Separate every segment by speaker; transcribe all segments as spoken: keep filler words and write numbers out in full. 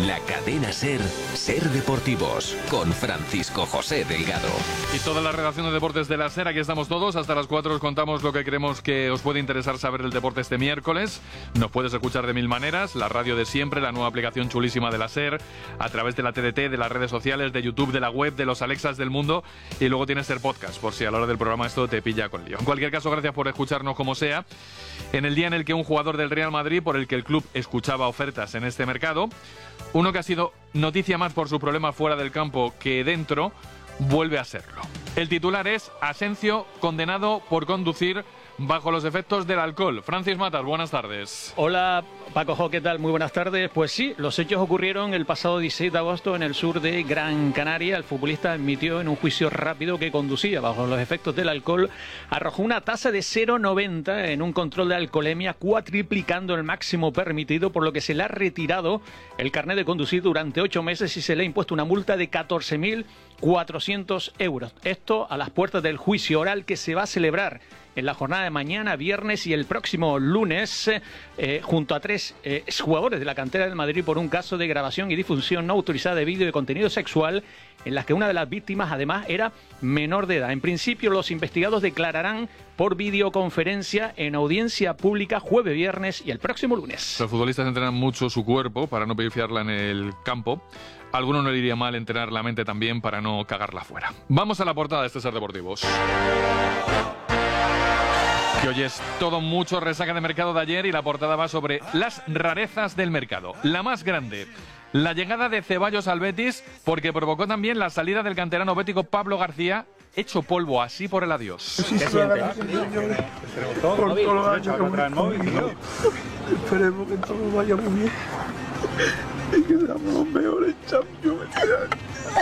Speaker 1: la cadena SER, SER Deportivos, con Francisco José Delgado.
Speaker 2: Y toda la redacción de deportes de la SER, aquí estamos todos. Hasta las cuatro os contamos lo que creemos que os puede interesar saber del deporte este miércoles. Nos puedes escuchar de mil maneras, la radio de siempre, la nueva aplicación chulísima de la SER, a través de la T D T, de las redes sociales, de YouTube, de la web, de los Alexas del mundo, y luego tienes SER Podcast, por si a la hora del programa esto te pilla con lío. En cualquier caso, gracias por escucharnos como sea. En el día en el que un jugador del Real Madrid, por el que el club escuchaba ofertas en este mercado, uno que ha sido noticia más por sus problemas fuera del campo que dentro, vuelve a serlo. El titular es: Asensio condenado por conducir bajo los efectos del alcohol. Francis Matas, buenas tardes.
Speaker 3: Hola, Paco Jo, ¿qué tal? Muy buenas tardes. Pues sí, los hechos ocurrieron el pasado dieciséis de agosto en el sur de Gran Canaria. El futbolista admitió en un juicio rápido que conducía bajo los efectos del alcohol. Arrojó una tasa de cero coma noventa en un control de alcoholemia, cuatriplicando el máximo permitido, por lo que se le ha retirado el carnet de conducir durante ocho meses y se le ha impuesto una multa de catorce mil cuatrocientos euros. Esto a las puertas del juicio oral que se va a celebrar en la jornada de mañana, viernes y el próximo lunes, eh, junto a tres eh, jugadores de la cantera del Madrid por un caso de grabación y difusión no autorizada de vídeo de contenido sexual, en las que una de las víctimas además era menor de edad. En principio, los investigados declararán por videoconferencia en audiencia pública jueves, viernes y el próximo lunes.
Speaker 2: Los futbolistas entrenan mucho su cuerpo para no pifiarla en el campo. A alguno no le iría mal entrenar la mente también para no cagarla fuera. Vamos a la portada de este SER Deportivos, que hoy es todo mucho resaca de mercado de ayer, y la portada va sobre las rarezas del mercado. La más grande, la llegada de Ceballos al Betis, porque provocó también la salida del canterano bético Pablo García, hecho polvo así por el adiós.
Speaker 4: ¿Qué sientes? Por todos los años que hemos convivido. Esperemos que todo vaya muy bien y que seamos los mejores champions este año.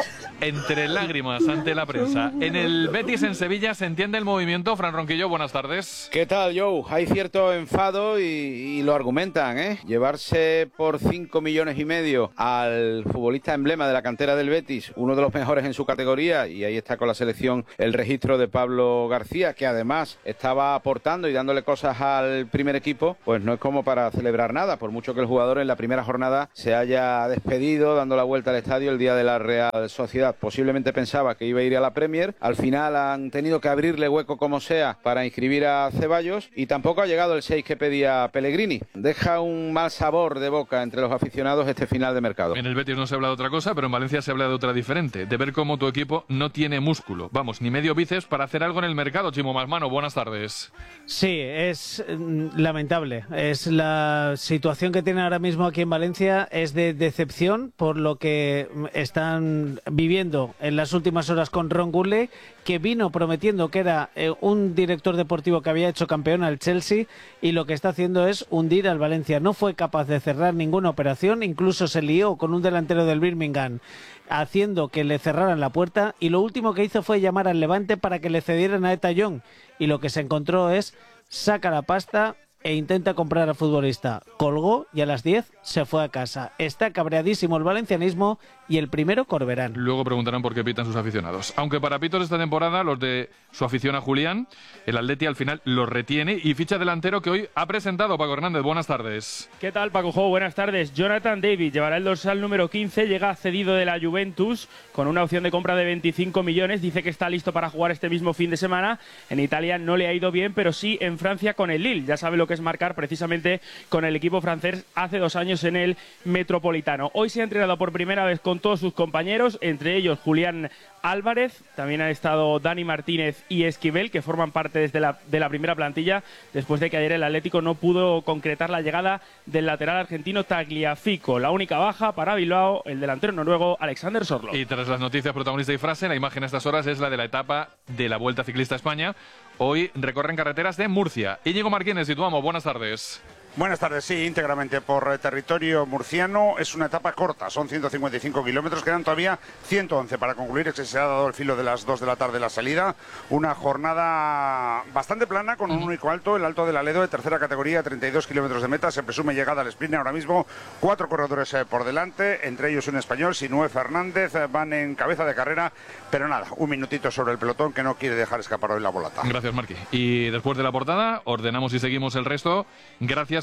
Speaker 2: Entre lágrimas ante la prensa. En el Betis en Sevilla se entiende el movimiento. Fran Ronquillo, buenas tardes.
Speaker 5: ¿Qué tal, Joe? Hay cierto enfado y, y lo argumentan, ¿eh? Llevarse por cinco millones y medio al futbolista emblema de la cantera del Betis, uno de los mejores en su categoría, y ahí está con la selección el registro de Pablo García, que además estaba aportando y dándole cosas al primer equipo, pues no es como para celebrar nada, por mucho que el jugador en la primera jornada se haya despedido dando la vuelta al estadio el día de la Real Sociedad. Posiblemente pensaba que iba a ir a la Premier, al final han tenido que abrirle hueco como sea para inscribir a Ceballos, y tampoco ha llegado el seis que pedía Pellegrini. Deja un mal sabor de boca entre los aficionados este final de mercado.
Speaker 2: En el Betis no se habla de otra cosa, pero en Valencia se habla de otra diferente, de ver cómo tu equipo no tiene músculo, vamos, ni medio bíceps para hacer algo en el mercado. Chimo Masmano, buenas tardes.
Speaker 6: Sí, es mm, lamentable, es la situación que tienen ahora mismo aquí en Valencia, es de decepción por lo que están viviendo en las últimas horas con Ron Gourlay, que vino prometiendo que era eh, un director deportivo que había hecho campeón al Chelsea, y lo que está haciendo es hundir al Valencia. No fue capaz de cerrar ninguna operación, incluso se lió con un delantero del Birmingham haciendo que le cerraran la puerta, y lo último que hizo fue llamar al Levante para que le cedieran a Eta Young, y lo que se encontró es saca la pasta e intenta comprar al futbolista. Colgó y a las diez se fue a casa. Está cabreadísimo el valencianismo y el primero Corberán.
Speaker 2: Luego preguntarán por qué pitan sus aficionados. Aunque para pitos esta temporada, los de su afición a Julián, el Atleti al final los retiene y ficha delantero que hoy ha presentado Paco Hernández. Buenas tardes.
Speaker 7: ¿Qué tal, Paco Jo? Buenas tardes. Jonathan David llevará el dorsal número quince, llega cedido de la Juventus con una opción de compra de veinticinco millones. Dice que está listo para jugar este mismo fin de semana. En Italia no le ha ido bien, pero sí en Francia con el Lille. Ya sabe lo que es marcar precisamente con el equipo francés hace dos años en el Metropolitano. Hoy se ha entrenado por primera vez con todos sus compañeros, entre ellos Julián Álvarez, también han estado Dani Martínez y Esquivel, que forman parte desde la, de la primera plantilla, después de que ayer el Atlético no pudo concretar la llegada del lateral argentino Tagliafico. La única baja para Bilbao, el delantero noruego Alexander Sorloth.
Speaker 2: Y tras las noticias protagonista y frase, la imagen a estas horas es la de la etapa de la Vuelta Ciclista a España. Hoy recorren carreteras de Murcia. Íñigo Martínez, situamos. Buenas tardes.
Speaker 8: Buenas tardes, sí, íntegramente por territorio murciano. Es una etapa corta, son ciento cincuenta y cinco kilómetros, quedan todavía ciento once para concluir, que se ha dado el filo de las dos de la tarde la salida. Una jornada bastante plana con un único alto, el Alto del Aledo de tercera categoría, treinta y dos kilómetros de meta. Se presume llegada al sprint ahora mismo, cuatro corredores eh, por delante, entre ellos un español, Sinué Fernández, eh, van en cabeza de carrera, pero nada, un minutito sobre el pelotón que no quiere dejar escapar hoy la volata.
Speaker 2: Gracias, Marqui. Y después de la portada, ordenamos y seguimos el resto, gracias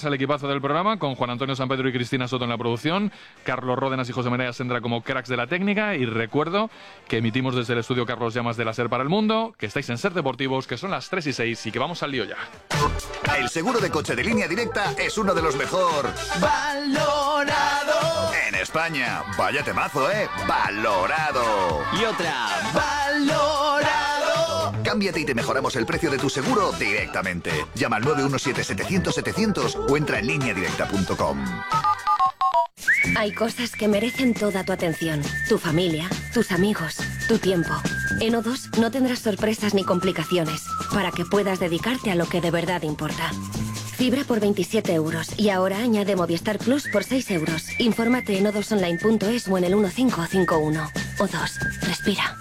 Speaker 2: presentarse al equipazo del programa con Juan Antonio San Pedro y Cristina Soto en la producción, Carlos Ródenas y José María Sendra como cracks de la técnica, y recuerdo que emitimos desde el estudio Carlos Llamas de la SER para el mundo, que estáis en SER Deportivos, que son las tres y seis y que vamos al lío ya.
Speaker 9: El seguro de coche de Línea Directa es uno de los mejor valorado en España. Vaya temazo, ¿eh? Valorado.
Speaker 10: Y otra, valorado.
Speaker 9: Cámbiate y te mejoramos el precio de tu seguro directamente. Llama al nueve uno siete, setecientos, setecientos o entra en línea directa punto com.
Speaker 11: Hay cosas que merecen toda tu atención. Tu familia, tus amigos, tu tiempo. En O dos no tendrás sorpresas ni complicaciones para que puedas dedicarte a lo que de verdad importa. Fibra por veintisiete euros y ahora añade Movistar Plus por seis euros. Infórmate en o dos online punto es o en el uno cinco cinco uno. O dos, respira.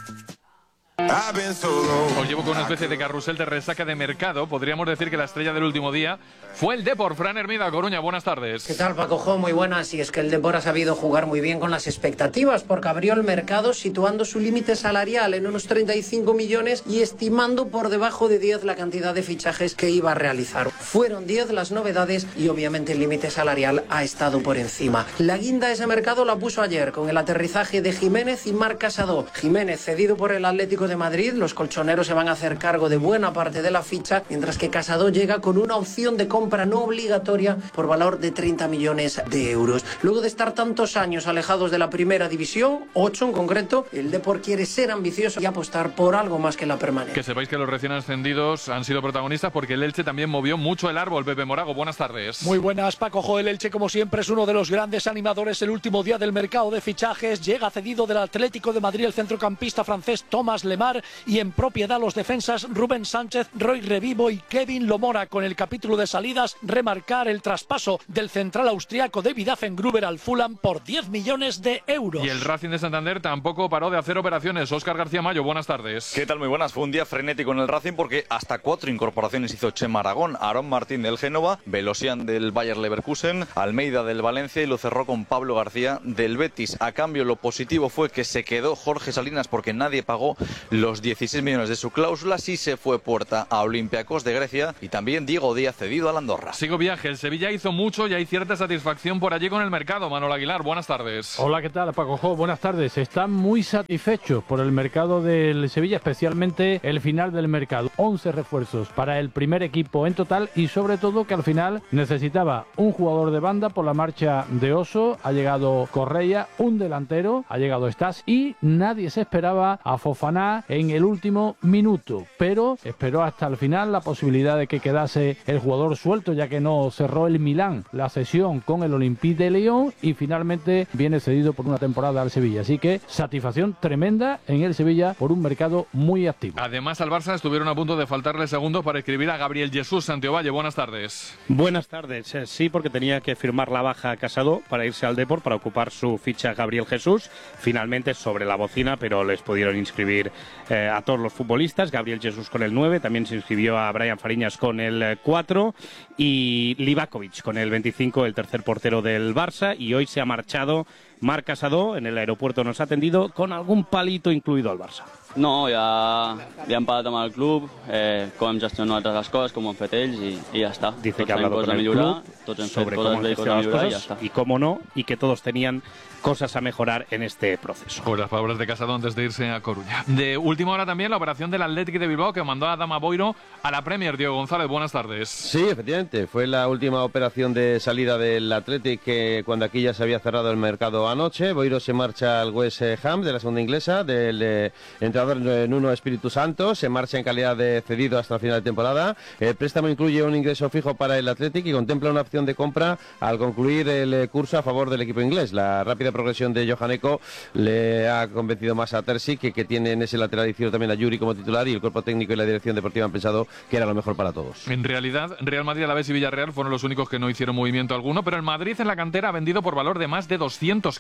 Speaker 2: Os llevo con una especie de carrusel de resaca de mercado. Podríamos decir que la estrella del último día fue el Depor. Fran Hermida, Coruña, buenas tardes.
Speaker 12: ¿Qué tal, Paco Jo? Muy buenas. Y es que el Depor ha sabido jugar muy bien con las expectativas, porque abrió el mercado situando su límite salarial en unos treinta y cinco millones y estimando por debajo de diez la cantidad de fichajes que iba a realizar. Fueron diez las novedades y obviamente el límite salarial ha estado por encima. La guinda de ese mercado la puso ayer con el aterrizaje de Jiménez y Marc Casado. Jiménez cedido por el Atlético de Madrid, los colchoneros se van a hacer cargo de buena parte de la ficha, mientras que Casado llega con una opción de compra no obligatoria por valor de treinta millones de euros. Luego de estar tantos años alejados de la primera división, ocho en concreto, el Depor quiere ser ambicioso y apostar por algo más que la permanencia.
Speaker 2: Que sepáis que los recién ascendidos han sido protagonistas porque el Elche también movió mucho el árbol. Pepe Morago, buenas tardes.
Speaker 13: Muy buenas, Paco Jo. El Elche, como siempre, es uno de los grandes animadores el último día del mercado de fichajes. Llega cedido del Atlético de Madrid el centrocampista francés Thomas Lemar y en propiedad los defensas Rubén Sánchez, Roy Revivo y Kevin Lomora. Con el capítulo de salidas, remarcar el traspaso del central austriaco David Affengruber al Fulham por diez millones de euros.
Speaker 2: Y el Racing de Santander tampoco paró de hacer operaciones. Óscar García Mayo, buenas tardes.
Speaker 14: ¿Qué tal? Muy buenas. Fue un día frenético en el Racing porque hasta cuatro incorporaciones hizo Chema Aragón, Aarón Martín del Génova, Velosian del Bayer Leverkusen, Almeida del Valencia y lo cerró con Pablo García del Betis. A cambio, lo positivo fue que se quedó Jorge Salinas porque nadie pagó los dieciséis millones de su cláusula. Sí se fue Puerta a Olympiacos de Grecia y también Diego Díaz cedido al Andorra.
Speaker 2: Sigo viaje. El Sevilla hizo mucho y hay cierta satisfacción por allí con el mercado. Manuel Aguilar, buenas tardes.
Speaker 15: Hola, ¿qué tal, Paco Jo? Buenas tardes. Están muy satisfechos por el mercado del Sevilla, especialmente el final del mercado. once refuerzos para el primer equipo en total y sobre todo que al final necesitaba un jugador de banda por la marcha de Oso. Ha llegado Correia, un delantero, ha llegado Stas y nadie se esperaba a Fofana en el último minuto, pero esperó hasta el final la posibilidad de que quedase el jugador suelto, ya que no cerró el Milán la sesión con el Olympique de Lyon y finalmente viene cedido por una temporada al Sevilla. Así que satisfacción tremenda en el Sevilla por un mercado muy activo.
Speaker 2: Además, al Barça estuvieron a punto de faltarle segundos para escribir a Gabriel Jesús. Santiovalle, buenas tardes.
Speaker 16: Buenas tardes. Sí, porque tenía que firmar la baja a Casado para irse al Depor para ocupar su ficha Gabriel Jesús. Finalmente sobre la bocina, pero les pudieron inscribir eh, a todos los futbolistas. Gabriel Jesús con el nueve, también se inscribió a Brian Fariñas con el cuatro y Livakovic con el veinticinco, el tercer portero del Barça, y hoy se ha marchado Marc Casado. En el aeropuerto nos ha atendido con algún palito incluido al Barça.
Speaker 17: No, ja, ja hem parlat amb el club, eh, com hem gestionat les coses, com ho han fet ells i, i ja està.
Speaker 16: Dice
Speaker 17: tots
Speaker 16: que ha hablado con el
Speaker 17: millorar,
Speaker 16: club
Speaker 17: tots hem
Speaker 16: sobre
Speaker 17: fet
Speaker 16: cómo
Speaker 17: coses
Speaker 16: han
Speaker 17: bé i coses a
Speaker 16: gestionado las
Speaker 17: millorar i ja
Speaker 16: cosas
Speaker 17: està.
Speaker 16: y cómo no, y que todos tenían cosas a mejorar en este proceso.
Speaker 2: Pues las palabras de Casado antes de irse a Coruña. De última hora también la operación del Athletic de Bilbao que mandó a Adama Boiro a la Premier. Diego González, buenas tardes.
Speaker 18: Sí, efectivamente, fue la última operación de salida del Athletic que cuando aquí ya se había cerrado el mercado anoche. Boiro se marcha al West Ham de la segunda inglesa, del eh, entrenador Nuno Espíritu Santo, se marcha en calidad de cedido hasta el final de temporada. El préstamo incluye un ingreso fijo para el Athletic y contempla una opción de compra al concluir el eh, curso a favor del equipo inglés. La rápida progresión de Johan Eko le ha convencido más a Terzic, que, que tiene en ese lateral izquierdo también a Yuri como titular, y el cuerpo técnico y la dirección deportiva han pensado que era lo mejor para todos.
Speaker 2: En realidad, Real Madrid, Alavés y Villarreal fueron los únicos que no hicieron movimiento alguno, pero el Madrid en la cantera ha vendido por valor de más de doscientos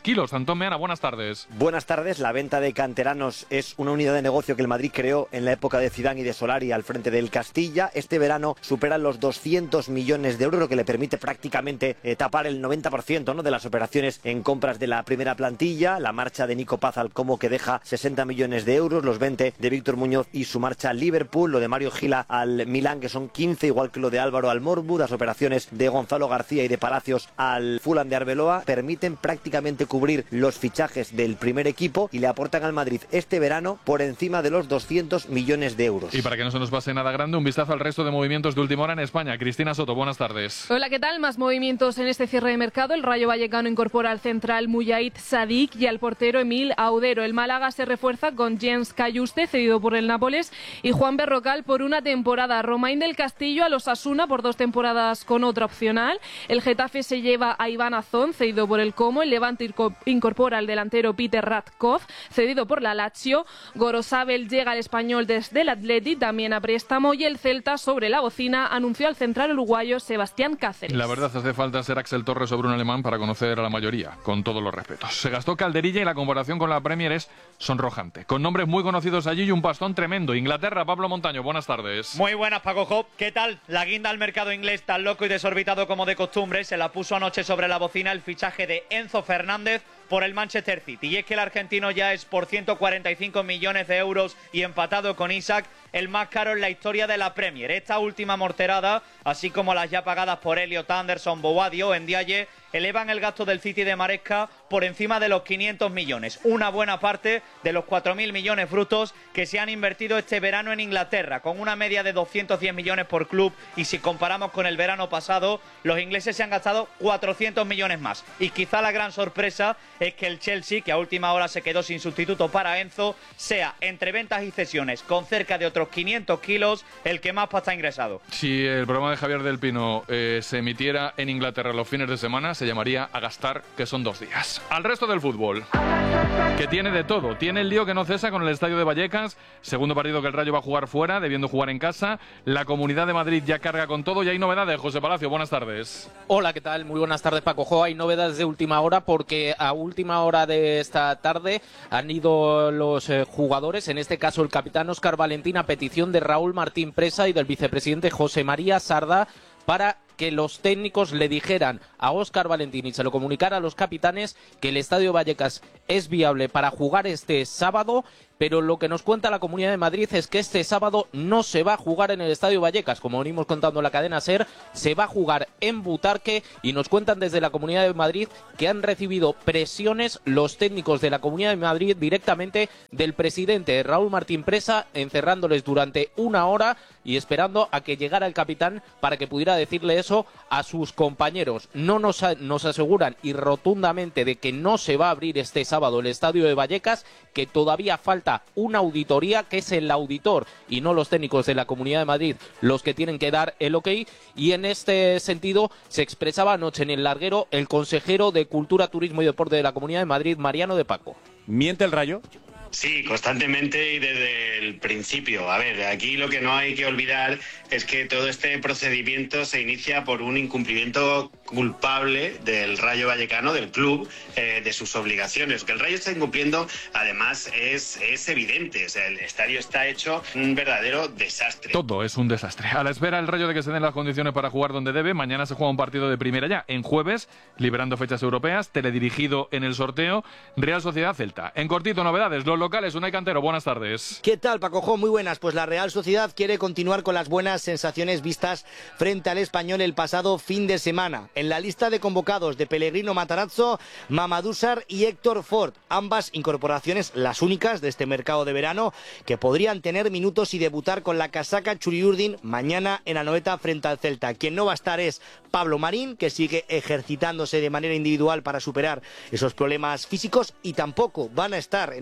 Speaker 2: kilos. Antón Meana, buenas tardes.
Speaker 10: Buenas tardes. La venta de canteranos es una unidad de negocio que el Madrid creó en la época de Zidane y de Solari al frente del Castilla. Este verano superan los doscientos millones de euros, lo que le permite prácticamente eh, tapar el noventa por ciento, ¿no?, de las operaciones en compras de la primera plantilla. La marcha de Nico Paz al Como, que deja sesenta millones de euros, los veinte de Víctor Muñoz y su marcha al Liverpool, lo de Mario Gila al Milán, que son quince, igual que lo de Álvaro al Morbu. Las operaciones de Gonzalo García y de Palacios al Fulham de Arbeloa permiten prácticamente cubrir los fichajes del primer equipo y le aportan al Madrid este verano por encima de los doscientos millones de euros.
Speaker 2: Y para que no se nos pase nada grande, un vistazo al resto de movimientos de última hora en España. Cristina Soto, buenas tardes.
Speaker 19: Hola, ¿qué tal? Más movimientos en este cierre de mercado. El Rayo Vallecano incorpora al central Mujahid Sadik y al portero Emil Audero. El Málaga se refuerza con Jens Cayuste, cedido por el Nápoles, y Juan Berrocal por una temporada. Romain del Castillo al Osasuna por dos temporadas con otra opcional. El Getafe se lleva a Iván Azón, cedido por el Como. El Levante incorpora al delantero Peter Radkov, cedido por la Lazio. Gorosabel llega al Español desde el Atleti, también a préstamo. Y el Celta, sobre la bocina, anunció al central uruguayo Sebastián Cáceres.
Speaker 2: La verdad, hace falta ser Axel Torres sobre un alemán para conocer a la mayoría, con todos los respetos. Se gastó calderilla y la comparación con la Premier es sonrojante. Con nombres muy conocidos allí y un pastón tremendo. Inglaterra, Pablo Montaño, buenas tardes.
Speaker 20: Muy buenas, Paco Job. ¿Qué tal? La guinda al mercado inglés, tan loco y desorbitado como de costumbre, se la puso anoche sobre la bocina el fichaje de Enzo Fernández por el Manchester City. Y es que el argentino ya es por ciento cuarenta y cinco millones de euros y empatado con Isaac, el más caro en la historia de la Premier. Esta última morterada, así como las ya pagadas por Elliot Anderson, Boadi o Ndiaye, elevan el gasto del City de Maresca por encima de los quinientos millones. Una buena parte de los cuatro mil millones brutos que se han invertido este verano en Inglaterra, con una media de doscientos diez millones por club. Y si comparamos con el verano pasado, los ingleses se han gastado cuatrocientos millones más. Y quizá la gran sorpresa es que el Chelsea, que a última hora se quedó sin sustituto para Enzo, sea, entre ventas y cesiones, con cerca de otros quinientos kilos, el que más pasta ha ingresado.
Speaker 2: Si el programa de Javier del Pino eh, se emitiera en Inglaterra los fines de semana, se llamaría A Gastar, que son dos días. Al resto del fútbol, que tiene de todo. Tiene el lío que no cesa con el estadio de Vallecas, segundo partido que el Rayo va a jugar fuera, debiendo jugar en casa. La Comunidad de Madrid ya carga con todo y hay novedades. José Palacio, buenas tardes.
Speaker 21: Hola, ¿qué tal? Muy buenas tardes, Paco Jo. Hay novedades de última hora porque a última hora de esta tarde han ido los eh, jugadores, en este caso el capitán Óscar Valentín, a petición de Raúl Martín Presa y del vicepresidente José María Sarda, para que los técnicos le dijeran a Óscar Valentín y se lo comunicara a los capitanes que el Estadio Vallecas es viable para jugar este sábado. Pero lo que nos cuenta la Comunidad de Madrid es que este sábado no se va a jugar en el Estadio Vallecas, como venimos contando en la cadena SER, se va a jugar en Butarque, y nos cuentan desde la Comunidad de Madrid que han recibido presiones los técnicos de la Comunidad de Madrid directamente del presidente Raúl Martín Presa, encerrándoles durante una hora y esperando a que llegara el capitán para que pudiera decirle eso a sus compañeros. No nos, nos aseguran y rotundamente de que no se va a abrir este sábado el Estadio de Vallecas, que todavía falta una auditoría, que es el auditor y no los técnicos de la Comunidad de Madrid los que tienen que dar el ok. Y en este sentido se expresaba anoche en el larguero el consejero de Cultura, Turismo y Deporte de la Comunidad de Madrid, Mariano de Paco.
Speaker 22: ¿Miente el Rayo?
Speaker 23: Sí, constantemente y desde el principio. A ver, aquí lo que no hay que olvidar es que todo este procedimiento se inicia por un incumplimiento culpable del Rayo Vallecano, del club, eh, de sus obligaciones. Que el Rayo está incumpliendo, además, es, es evidente. O sea, el estadio está hecho un verdadero desastre.
Speaker 2: Todo es un desastre. A la espera el Rayo de que se den las condiciones para jugar donde debe, mañana se juega un partido de primera ya, en jueves, liberando fechas europeas, teledirigido en el sorteo, Real Sociedad Celta. En cortito, novedades, los locales, Unai Cantero, buenas tardes.
Speaker 24: ¿Qué tal, Paco Jo? Muy buenas. Pues la Real Sociedad quiere continuar con las buenas sensaciones vistas frente al Español el pasado fin de semana. En la lista de convocados de Pellegrino Matarazzo, Mamadou Sarr y Héctor Ford, ambas incorporaciones las únicas de este mercado de verano que podrían tener minutos y debutar con la casaca Churiurdin mañana en Anoeta frente al Celta. Quien no va a estar es Pablo Marín, que sigue ejercitándose de manera individual para superar esos problemas físicos, y tampoco van a estar en el banquillo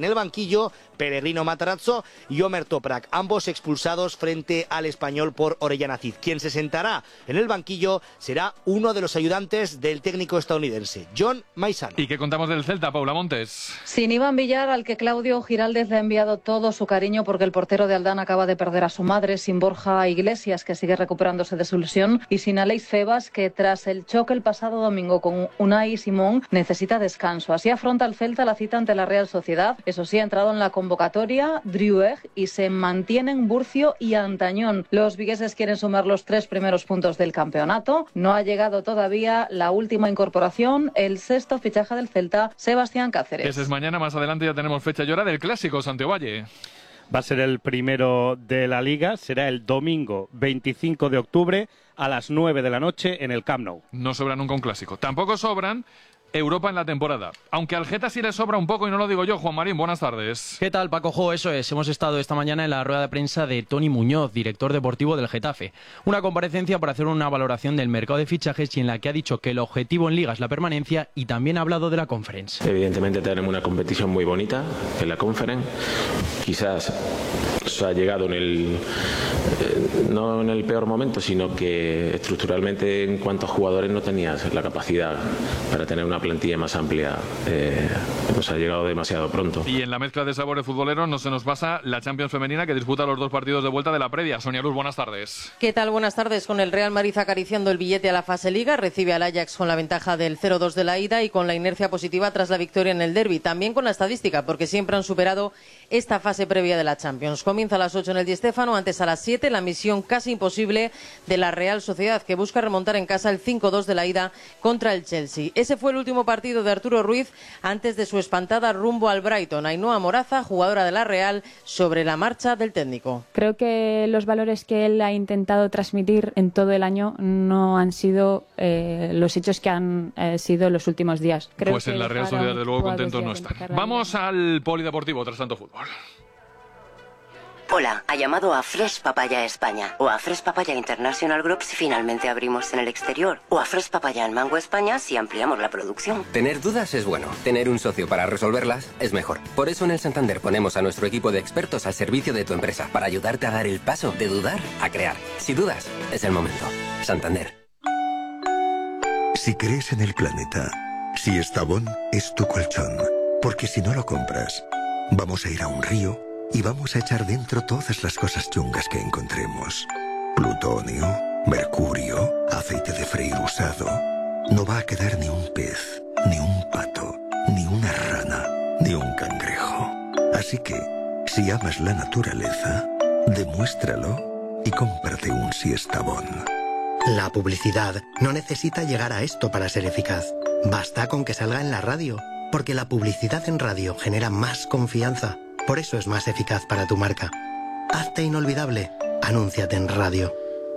Speaker 24: banquillo Pellegrino Matarazzo y Omer Toprak, ambos expulsados frente al Español por Orellana Cid. Quien se sentará en el banquillo será uno de los ayudantes del técnico estadounidense, John Maizano.
Speaker 2: ¿Y qué contamos del Celta, Paula Montes?
Speaker 1: Sin Iván Villar, al que Claudio Giraldez le ha enviado todo su cariño porque el portero de Aldán acaba de perder a su madre, sin Borja Iglesias, que sigue recuperándose de su lesión, y sin Aleix Febas, que tras el choque el pasado domingo con Unai Simón necesita descanso. Así afronta el Celta la cita ante la Real Sociedad. Eso sí, ha entrado en la convocatoria Drioueg y se mantienen Burcio y Antañón. Los vigueses quieren sumar los tres primeros puntos del campeonato. No ha llegado todavía la última incorporación, el sexto fichaje del Celta, Sebastián Cáceres.
Speaker 2: Ese es mañana, más adelante ya tenemos fecha y hora del clásico Santiovalle.
Speaker 16: Va a ser el primero de la Liga, será el domingo veinticinco de octubre a las nueve de la noche en el Camp Nou.
Speaker 2: No sobra nunca un clásico. Tampoco sobran Europa en la temporada. Aunque al Geta sí le sobra un poco y no lo digo yo. Juan Marín, buenas tardes.
Speaker 3: ¿Qué tal, Paco Jo? Eso es. Hemos estado esta mañana en la rueda de prensa de Toni Muñoz, director deportivo del Getafe. Una comparecencia para hacer una valoración del mercado de fichajes y en la que ha dicho que el objetivo en Liga es la permanencia y también ha hablado de la Conference.
Speaker 4: Evidentemente tenemos una competición muy bonita en la Conference. Quizás se ha llegado en el eh, no en el peor momento, sino que estructuralmente en cuanto a jugadores no tenías la capacidad para tener una plantilla más amplia. Eh, nos ha llegado demasiado pronto.
Speaker 2: Y en la mezcla de sabores futboleros no se nos pasa la Champions femenina, que disputa los dos partidos de vuelta de la previa. Sonia Luz, buenas tardes.
Speaker 22: ¿Qué tal? Buenas tardes. Con el Real Madrid acariciando el billete a la fase Liga, recibe al Ajax con la ventaja del cero dos de la ida y con la inercia positiva tras la victoria en el derbi. También con la estadística, porque siempre han superado esta fase previa de la Champions. Comienza a las ocho en el Di Stéfano, antes a las siete, la misión casi imposible de la Real Sociedad, que busca remontar en casa el cinco dos de la ida contra el Chelsea. Ese fue el último partido de Arturo Ruiz antes de su espantada rumbo al Brighton. Ainhoa Moraza, jugadora de la Real, sobre la marcha del técnico.
Speaker 25: Creo que los valores que él ha intentado transmitir en todo el año no han sido eh, los hechos que han eh, sido los últimos días. Creo
Speaker 2: pues
Speaker 25: que
Speaker 2: en la Real Sociedad, de luego, contentos no están. Vamos al polideportivo tras tanto fútbol.
Speaker 26: Hola, ha llamado a Fresh Papaya España o a Fresh Papaya International Group si finalmente abrimos en el exterior o a Fresh Papaya en Mango España si ampliamos la producción.
Speaker 27: Tener dudas es bueno, tener un socio para resolverlas es mejor. Por eso en el Santander ponemos a nuestro equipo de expertos al servicio de tu empresa para ayudarte a dar el paso de dudar a crear. Si dudas, es el momento. Santander.
Speaker 28: Si crees en el planeta, si Estavón es tu colchón, porque si no lo compras, vamos a ir a un río y vamos a echar dentro todas las cosas chungas que encontremos. Plutonio, mercurio, aceite de freír usado. No va a quedar ni un pez, ni un pato, ni una rana, ni un cangrejo. Así que, si amas la naturaleza, demuéstralo y cómprate un Siestabón.
Speaker 29: La publicidad no necesita llegar a esto para ser eficaz. Basta con que salga en la radio, porque la publicidad en radio genera más confianza. Por eso es más eficaz para tu marca. Hazte inolvidable. Anúnciate en radio.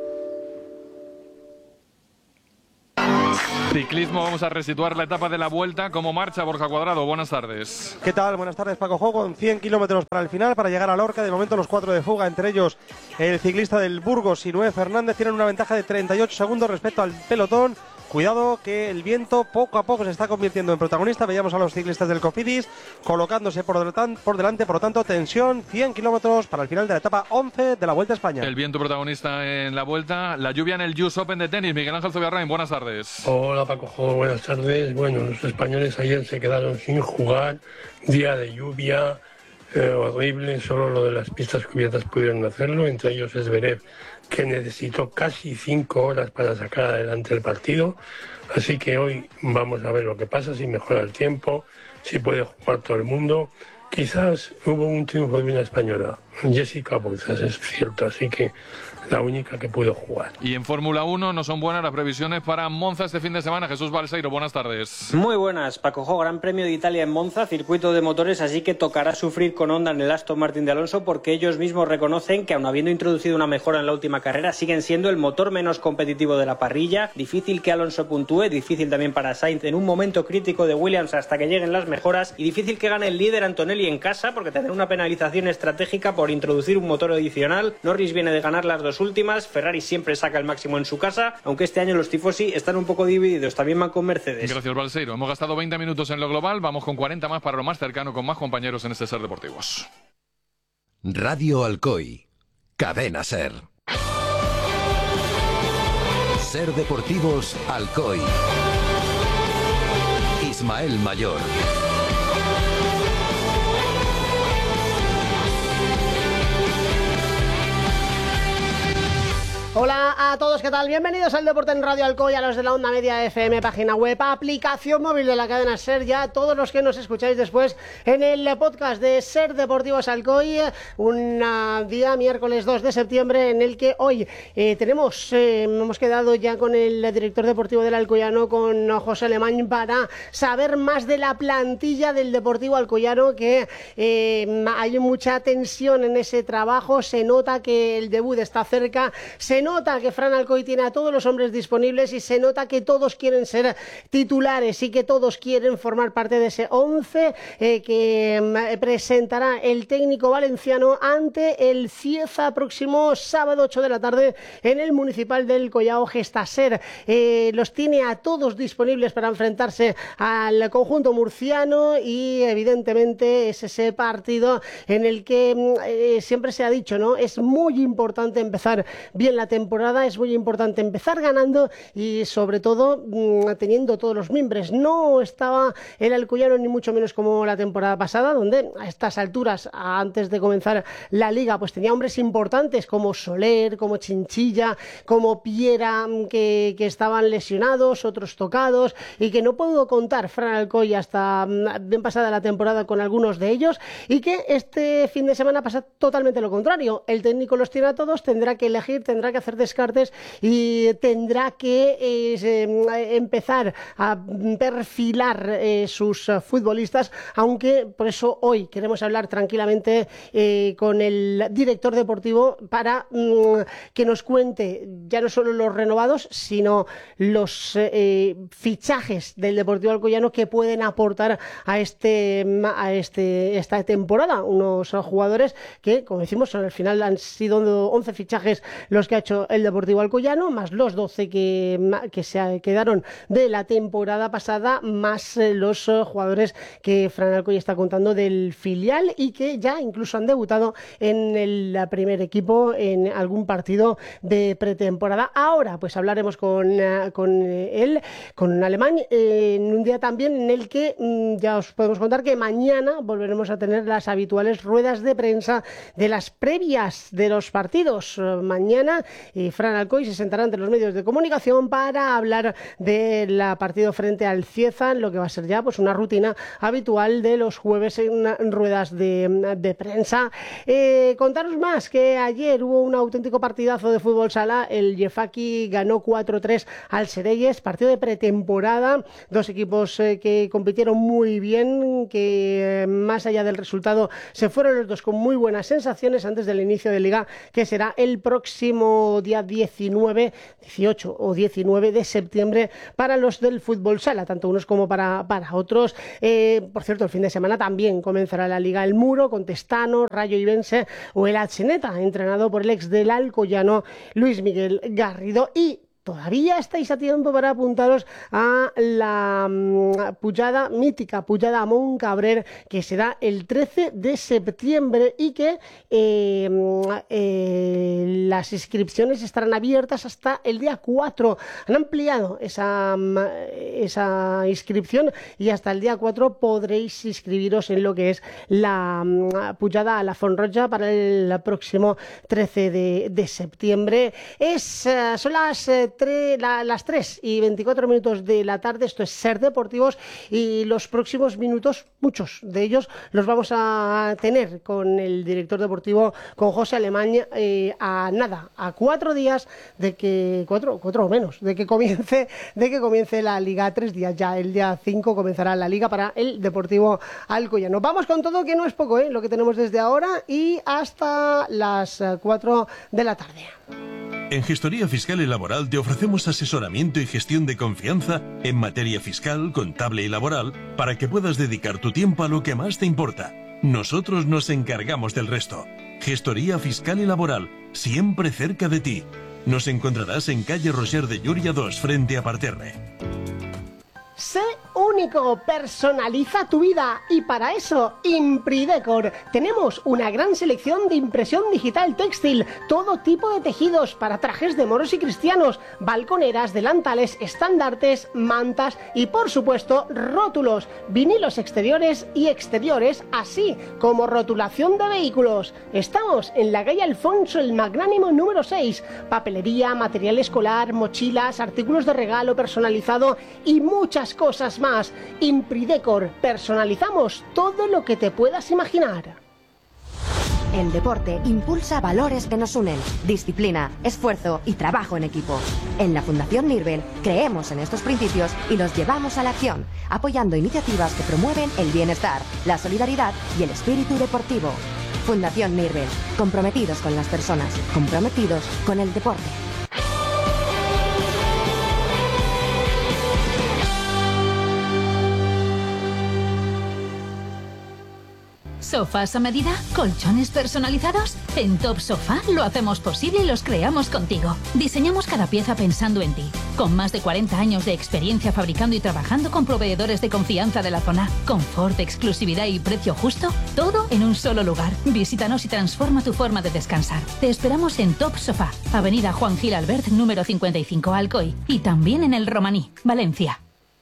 Speaker 2: Ciclismo, vamos a resituar la etapa de la Vuelta. ¿Cómo marcha Borja Cuadrado? Buenas tardes.
Speaker 30: ¿Qué tal? Buenas tardes, Paco Jo. Con cien kilómetros para el final, para llegar a Lorca. De momento los cuatro de fuga, entre ellos el ciclista del Burgos, Noé Fernández, tienen una ventaja de treinta y ocho segundos respecto al pelotón. Cuidado que el viento poco a poco se está convirtiendo en protagonista. Veíamos a los ciclistas del Cofidis colocándose por delante, por delante, por lo tanto, tensión, cien kilómetros para el final de la etapa once de la Vuelta a España.
Speaker 2: El viento protagonista en la Vuelta, la lluvia en el U S Open de tenis. Miguel Ángel Zubiarrain, buenas tardes.
Speaker 31: Hola Paco Jo, buenas tardes. Bueno, los españoles ayer se quedaron sin jugar, día de lluvia eh, horrible, solo lo de las pistas cubiertas pudieron hacerlo, entre ellos Zverev, que necesitó casi cinco horas para sacar adelante el partido. Así que hoy vamos a ver lo que pasa, si mejora el tiempo, si puede jugar todo el mundo. Quizás hubo un triunfo de una española, Jessica Bouzas, es cierto, así que la única que pudo jugar.
Speaker 2: Y en Fórmula uno no son buenas las previsiones para Monza este fin de semana. Jesús Balseiro, buenas tardes.
Speaker 32: Muy buenas, Paco Jo. Gran Premio de Italia en Monza, circuito de motores, así que tocará sufrir con Honda en el Aston Martin de Alonso, porque ellos mismos reconocen que, aun habiendo introducido una mejora en la última carrera, siguen siendo el motor menos competitivo de la parrilla. Difícil que Alonso puntúe, difícil también para Sainz en un momento crítico de Williams hasta que lleguen las mejoras, y difícil que gane el líder Antonelli en casa, porque tendrá una penalización estratégica por introducir un motor adicional. Norris viene de ganar las dos las últimas. Ferrari siempre saca el máximo en su casa, aunque este año los tifosi están un poco divididos, también van con Mercedes.
Speaker 2: Gracias, Balseiro. Hemos gastado veinte minutos en lo global, vamos con cuarenta más para lo más cercano, con más compañeros en este Ser Deportivos.
Speaker 5: Radio Alcoy, Cadena Ser. Ser Deportivos Alcoy. Ismael Mayor.
Speaker 6: Hola a todos, ¿qué tal? Bienvenidos al Deporte en Radio Alcoy, a los de la Onda Media F M, página web, aplicación móvil de la cadena SER, ya todos los que nos escucháis después en el podcast de Ser Deportivos Alcoy, un día miércoles dos de septiembre en el que hoy eh, tenemos, eh, hemos quedado ya con el director deportivo del Alcoyano, con José Alemán, para saber más de la plantilla del Deportivo Alcoyano, que eh, hay mucha tensión en ese trabajo, se nota que el debut está cerca, se nota que Fran Alcoy tiene a todos los hombres disponibles y se nota que todos quieren ser titulares y que todos quieren formar parte de ese once eh, que eh, presentará el técnico valenciano ante el Cieza próximo sábado ocho de la tarde en el Municipal del Collao Gestaser. Eh, los tiene a todos disponibles para enfrentarse al conjunto murciano y evidentemente es ese partido en el que eh, siempre se ha dicho, ¿no? Es muy importante empezar bien la temporada, es muy importante empezar ganando y sobre todo mmm, teniendo todos los mimbres. No estaba el Alcoyano ni mucho menos como la temporada pasada, donde a estas alturas, antes de comenzar la liga, pues tenía hombres importantes como Soler, como Chinchilla, como Piera, que, que estaban lesionados, otros tocados, y que no pudo contar Fran Alcoy hasta bien pasada la temporada con algunos de ellos, y que este fin de semana pasa totalmente lo contrario. El técnico los tiene a todos, tendrá que elegir, tendrá que hacer descartes y tendrá que eh, empezar a perfilar eh, sus futbolistas, aunque por eso hoy queremos hablar tranquilamente eh, con el director deportivo para mm, que nos cuente ya no solo los renovados, sino los eh, fichajes del Deportivo Alcoyano que pueden aportar a este a este esta temporada. Unos jugadores que, como decimos, al final han sido once fichajes los que ha hecho el Deportivo Alcoyano, más los doce que, que se quedaron de la temporada pasada, más los jugadores que Fran Alcoy está contando del filial y que ya incluso han debutado en el primer equipo en algún partido de pretemporada. Ahora pues hablaremos con, con él, con Alemán, eh, en un día también en el que mm, ya os podemos contar que mañana volveremos a tener las habituales ruedas de prensa de las previas de los partidos. Mañana y Fran Alcoy se sentará ante los medios de comunicación para hablar del partido frente al Cieza, lo que va a ser ya pues una rutina habitual de los jueves en ruedas de, de prensa. Eh, contaros más que ayer hubo un auténtico partidazo de fútbol sala. El Jefaki ganó cuatro tres al Sereyes, partido de pretemporada, dos equipos eh, que compitieron muy bien, que eh, más allá del resultado se fueron los dos con muy buenas sensaciones antes del inicio de liga, que será el próximo día diecinueve, dieciocho o diecinueve de septiembre para los del fútbol sala, tanto unos como para, para otros. Eh, por cierto, el fin de semana también comenzará la Liga El Muro con Testano, Rayo Ibense o el Atzeneta, entrenado por el ex del Alcoyano Luis Miguel Garrido. Y todavía estáis a tiempo para apuntaros a la um, pujada mítica, pujada a Moncabrer, que será el trece de septiembre y que eh, eh, las inscripciones estarán abiertas hasta el día cuatro. Han ampliado esa, esa inscripción y hasta el día cuatro podréis inscribiros en lo que es la um, pujada a la Fonroja para el próximo trece de septiembre. Es, uh, son las uh, Tre, la, las tres y veinticuatro minutos de la tarde. Esto es Ser Deportivos y los próximos minutos, muchos de ellos, los vamos a tener con el director deportivo, con José Alemán, eh, a nada, a cuatro días de que, cuatro, cuatro o menos, de que comience, de que comience la Liga. Tres días ya, el día cinco comenzará la Liga para el Deportivo Alcoyano. Vamos con todo, que no es poco, ¿eh? Lo que tenemos desde ahora y hasta las cuatro de la tarde.
Speaker 7: En Gestoría Fiscal y Laboral te ofrecemos asesoramiento y gestión de confianza en materia fiscal, contable y laboral para que puedas dedicar tu tiempo a lo que más te importa. Nosotros nos encargamos del resto. Gestoría Fiscal y Laboral, siempre cerca de ti. Nos encontrarás en calle Roger de Llúria dos, frente a Parterre.
Speaker 6: Sé único, personaliza tu vida y para eso Impridecor. Tenemos una gran selección de impresión digital textil, todo tipo de tejidos para trajes de moros y cristianos, balconeras, delantales, estandartes, mantas y por supuesto rótulos, vinilos exteriores y exteriores, así como rotulación de vehículos. Estamos en la calle Alfonso el Magnánimo número seis. Papelería, material escolar, mochilas, artículos de regalo personalizado y muchas cosas más. Impridecor, personalizamos todo lo que te puedas imaginar.
Speaker 8: El deporte impulsa valores que nos unen: disciplina, esfuerzo y trabajo en equipo. En la Fundación Nirvel creemos en estos principios y los llevamos a la acción, apoyando iniciativas que promueven el bienestar, la solidaridad y el espíritu deportivo. Fundación Nirvel, comprometidos con las personas, comprometidos con el deporte.
Speaker 9: ¿Sofás a medida? ¿Colchones personalizados? En Top Sofá lo hacemos posible y los creamos contigo. Diseñamos cada pieza pensando en ti. Con más de cuarenta años de experiencia fabricando y trabajando con proveedores de confianza de la zona. Confort, exclusividad y precio justo. Todo en un solo lugar. Visítanos y transforma tu forma de descansar. Te esperamos en Top Sofá, Avenida Juan Gil Albert, número cincuenta y cinco, Alcoy. Y también en El Romaní, Valencia.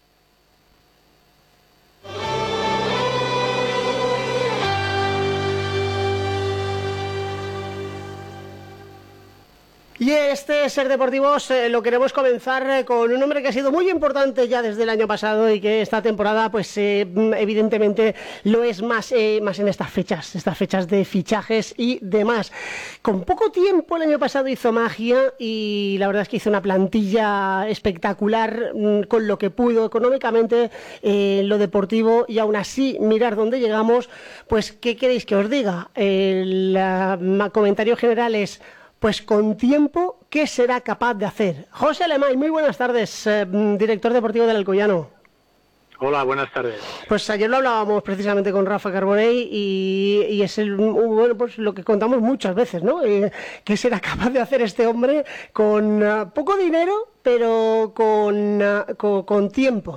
Speaker 6: Y este Ser Deportivos eh, lo queremos comenzar eh, con un hombre que ha sido muy importante ya desde el año pasado y que esta temporada pues eh, evidentemente lo es más, eh, más en estas fechas, estas fechas de fichajes y demás. Con poco tiempo el año pasado hizo magia y la verdad es que hizo una plantilla espectacular mmm, con lo que pudo económicamente, eh, lo deportivo, y aún así mirar dónde llegamos. Pues ¿qué queréis que os diga? El uh, comentario general es: pues con tiempo, ¿qué será capaz de hacer? José Alemán, muy buenas tardes, eh, director deportivo del Alcoyano.
Speaker 10: Hola, buenas tardes.
Speaker 6: Pues ayer lo hablábamos precisamente con Rafa Carbonell y, y es el, bueno, pues lo que contamos muchas veces, ¿no? Eh, ¿Qué será capaz de hacer este hombre con uh, poco dinero, pero con, uh, con, con tiempo?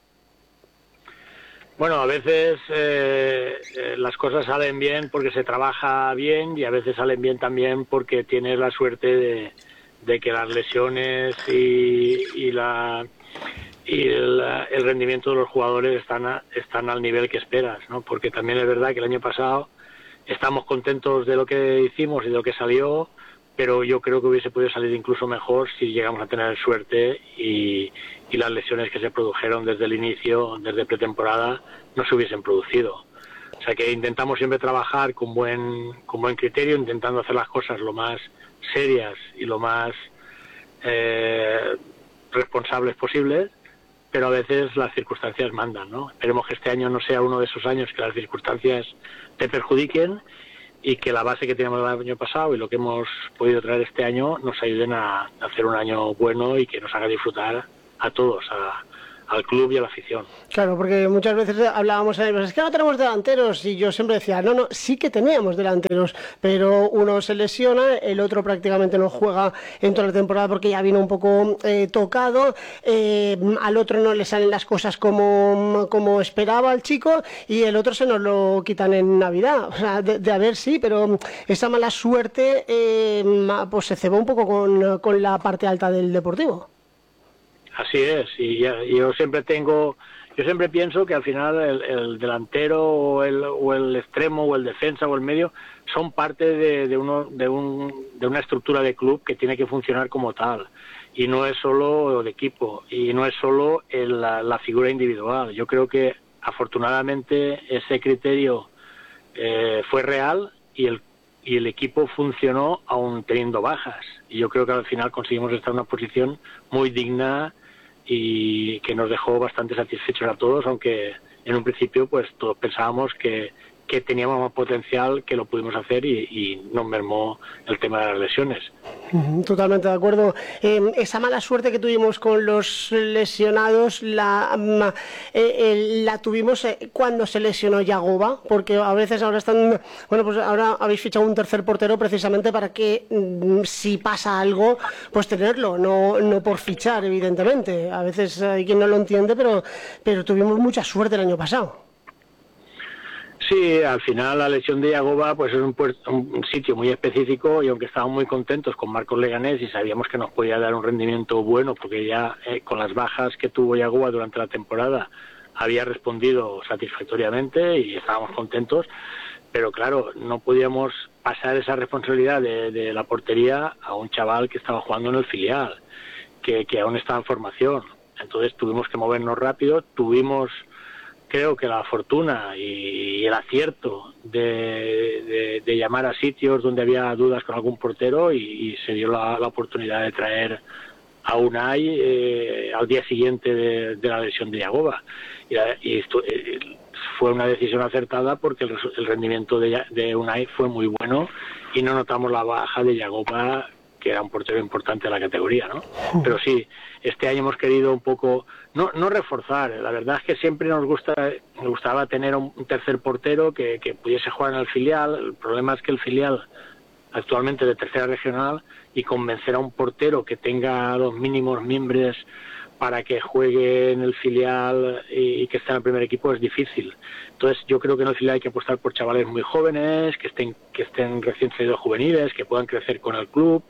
Speaker 10: Bueno, a veces eh, eh, las cosas salen bien porque se trabaja bien y a veces salen bien también porque tienes la suerte de, de que las lesiones y, y, la, y el, el rendimiento de los jugadores están, a, están al nivel que esperas, ¿no? Porque también es verdad que el año pasado estamos contentos de lo que hicimos y de lo que salió, pero yo creo que hubiese podido salir incluso mejor si llegamos a tener suerte y, y las lesiones que se produjeron desde el inicio, desde pretemporada, no se hubiesen producido. O sea que intentamos siempre trabajar con buen, con buen criterio, intentando hacer las cosas lo más serias y lo más eh, responsables posibles, pero a veces las circunstancias mandan, ¿no? Esperemos que este año no sea uno de esos años que las circunstancias te perjudiquen y que la base que teníamos el año pasado y lo que hemos podido traer este año nos ayuden a hacer un año bueno y que nos haga disfrutar a todos, a, al club y a la afición.
Speaker 6: Claro, porque muchas veces hablábamos, es que no tenemos delanteros, y yo siempre decía, no, no, sí que teníamos delanteros, pero uno se lesiona, el otro prácticamente no juega en toda la temporada porque ya vino un poco eh, tocado, eh, al otro no le salen las cosas como, como esperaba el chico, y el otro se nos lo quitan en Navidad. O sea, de, de haber sí, pero esa mala suerte eh, pues se cebó un poco con, con la parte alta del Deportivo.
Speaker 10: Así es, y ya, yo siempre tengo, yo siempre pienso que al final el, el delantero o el, o el extremo o el defensa o el medio son parte de, de, uno, de, un, de una estructura de club que tiene que funcionar como tal, y no es solo el equipo, y no es solo el, la, la figura individual. Yo creo que afortunadamente ese criterio eh, fue real y el, y el equipo funcionó aún teniendo bajas, y yo creo que al final conseguimos estar en una posición muy digna y que nos dejó bastante satisfechos a todos, aunque en un principio pues todos pensábamos que, que teníamos más potencial, que lo pudimos hacer y, y nos mermó el tema de las lesiones.
Speaker 6: Totalmente de acuerdo. Eh, esa mala suerte que tuvimos con los lesionados la, eh, eh, la tuvimos eh, cuando se lesionó Yagoba, porque a veces ahora están, bueno, pues ahora habéis fichado un tercer portero precisamente para que mm, si pasa algo, pues tenerlo, no, no por fichar, evidentemente. A veces hay quien no lo entiende, pero, pero tuvimos mucha suerte el año pasado.
Speaker 10: Sí, al final la lesión de Yagoba pues es un, un sitio muy específico, y aunque estábamos muy contentos con Marcos Leganés y sabíamos que nos podía dar un rendimiento bueno, porque ya eh, con las bajas que tuvo Yagoba durante la temporada había respondido satisfactoriamente y estábamos contentos, pero claro, no podíamos pasar esa responsabilidad de, de la portería a un chaval que estaba jugando en el filial, que, que aún estaba en formación. Entonces tuvimos que movernos rápido, tuvimos... creo que la fortuna y el acierto de, de, de llamar a sitios donde había dudas con algún portero y, y se dio la, la oportunidad de traer a Unai eh, al día siguiente de, de la lesión de Yagoba. Y, y esto, eh, fue una decisión acertada porque el, el rendimiento de, de Unai fue muy bueno y no notamos la baja de Yagoba, que era un portero importante de la categoría, ¿no? Pero sí, este año hemos querido un poco, no, no reforzar, la verdad es que siempre nos gusta, nos gustaba tener un, un tercer portero que, que pudiese jugar en el filial. El problema es que el filial actualmente de tercera regional, y convencer a un portero que tenga los mínimos mimbres para que juegue en el filial y, y que esté en el primer equipo es difícil. Entonces yo creo que en el filial hay que apostar por chavales muy jóvenes, que estén, que estén recién salidos juveniles, que puedan crecer con el club,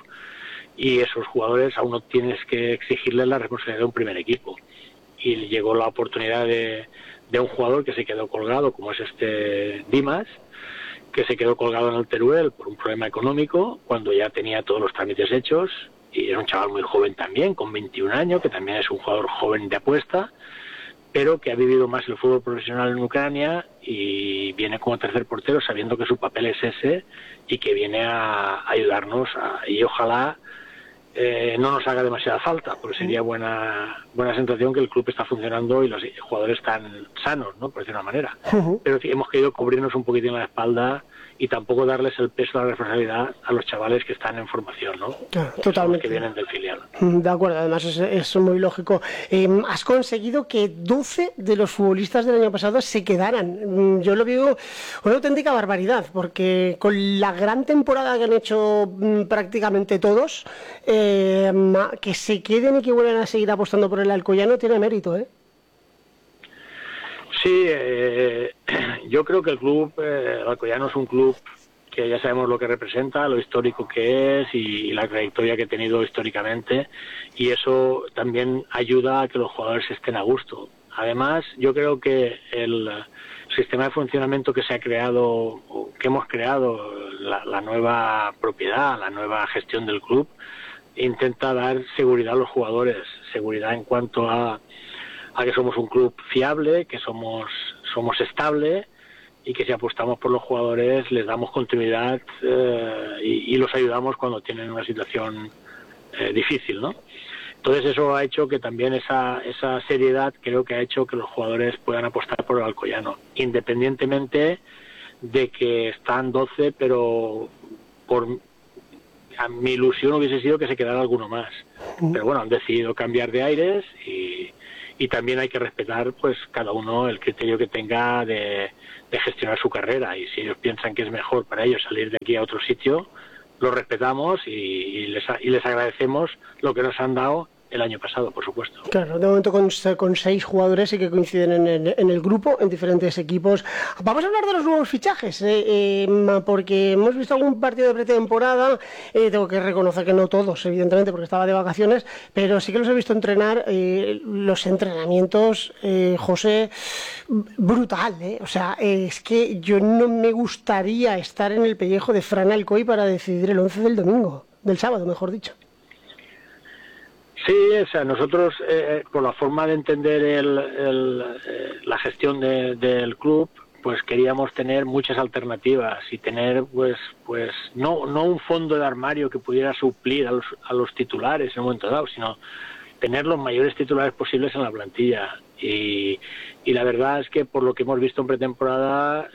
Speaker 10: y esos jugadores aún no tienes que exigirles la responsabilidad de un primer equipo. Y llegó la oportunidad de, de un jugador que se quedó colgado, como es este Dimas, que se quedó colgado en el Teruel por un problema económico, cuando ya tenía todos los trámites hechos, y era un chaval muy joven también, con veintiún años, que también es un jugador joven de apuesta, pero que ha vivido más el fútbol profesional en Ucrania y viene como tercer portero sabiendo que su papel es ese y que viene a ayudarnos a, y ojalá eh, no nos haga demasiada falta, porque sería buena buena sensación que el club está funcionando y los jugadores están sanos, ¿no? Por decir una manera. Uh-huh. Pero sí, hemos querido cubrirnos un poquitín la espalda y tampoco darles el peso de la responsabilidad a los chavales que están en formación, ¿no?
Speaker 6: Claro, totalmente.
Speaker 10: Que vienen del filial.
Speaker 6: De acuerdo, además es, es muy lógico. Eh, has conseguido que doce de los futbolistas del año pasado se quedaran. Yo lo veo una auténtica barbaridad, porque con la gran temporada que han hecho mm, prácticamente todos, eh, que se queden y que vuelvan a seguir apostando por el Alcoyano tiene mérito, ¿eh?
Speaker 10: Sí, eh, yo creo que el club, eh, el Alcoyano es un club que ya sabemos lo que representa, lo histórico que es y, y la trayectoria que ha tenido históricamente, y eso también ayuda a que los jugadores estén a gusto. Además, yo creo que el sistema de funcionamiento que se ha creado, que hemos creado, la, la nueva propiedad, la nueva gestión del club, intenta dar seguridad a los jugadores, seguridad en cuanto a a que somos un club fiable, que somos somos estable y que si apostamos por los jugadores les damos continuidad eh, y, y los ayudamos cuando tienen una situación eh, difícil, ¿no? Entonces eso ha hecho que también esa esa seriedad creo que ha hecho que los jugadores puedan apostar por el Alcoyano, independientemente de que están doce, pero por a mi ilusión hubiese sido que se quedara alguno más. Pero bueno, han decidido cambiar de aires y Y también hay que respetar, pues, cada uno el criterio que tenga de, de gestionar su carrera. Y si ellos piensan que es mejor para ellos salir de aquí a otro sitio, lo respetamos y, y, les, y les agradecemos lo que nos han dado el año pasado, por supuesto.
Speaker 6: Claro, de momento con, con seis jugadores y que coinciden en el, en el grupo, en diferentes equipos. Vamos a hablar de los nuevos fichajes, eh, eh, porque hemos visto algún partido de pretemporada, eh, tengo que reconocer que no todos, evidentemente, porque estaba de vacaciones, pero sí que los he visto entrenar, eh, los entrenamientos, eh, José, brutal, eh, o sea, eh, es que yo no me gustaría estar en el pellejo de Fran Alcoy para decidir el once del domingo, del sábado, mejor dicho.
Speaker 10: Sí, o sea, nosotros, eh, por la forma de entender el, el, eh, la gestión de, del club, pues queríamos tener muchas alternativas y tener, pues, pues no, no un fondo de armario que pudiera suplir a los, a los titulares en un momento dado, sino tener los mayores titulares posibles en la plantilla. Y, y la verdad es que por lo que hemos visto en pretemporada,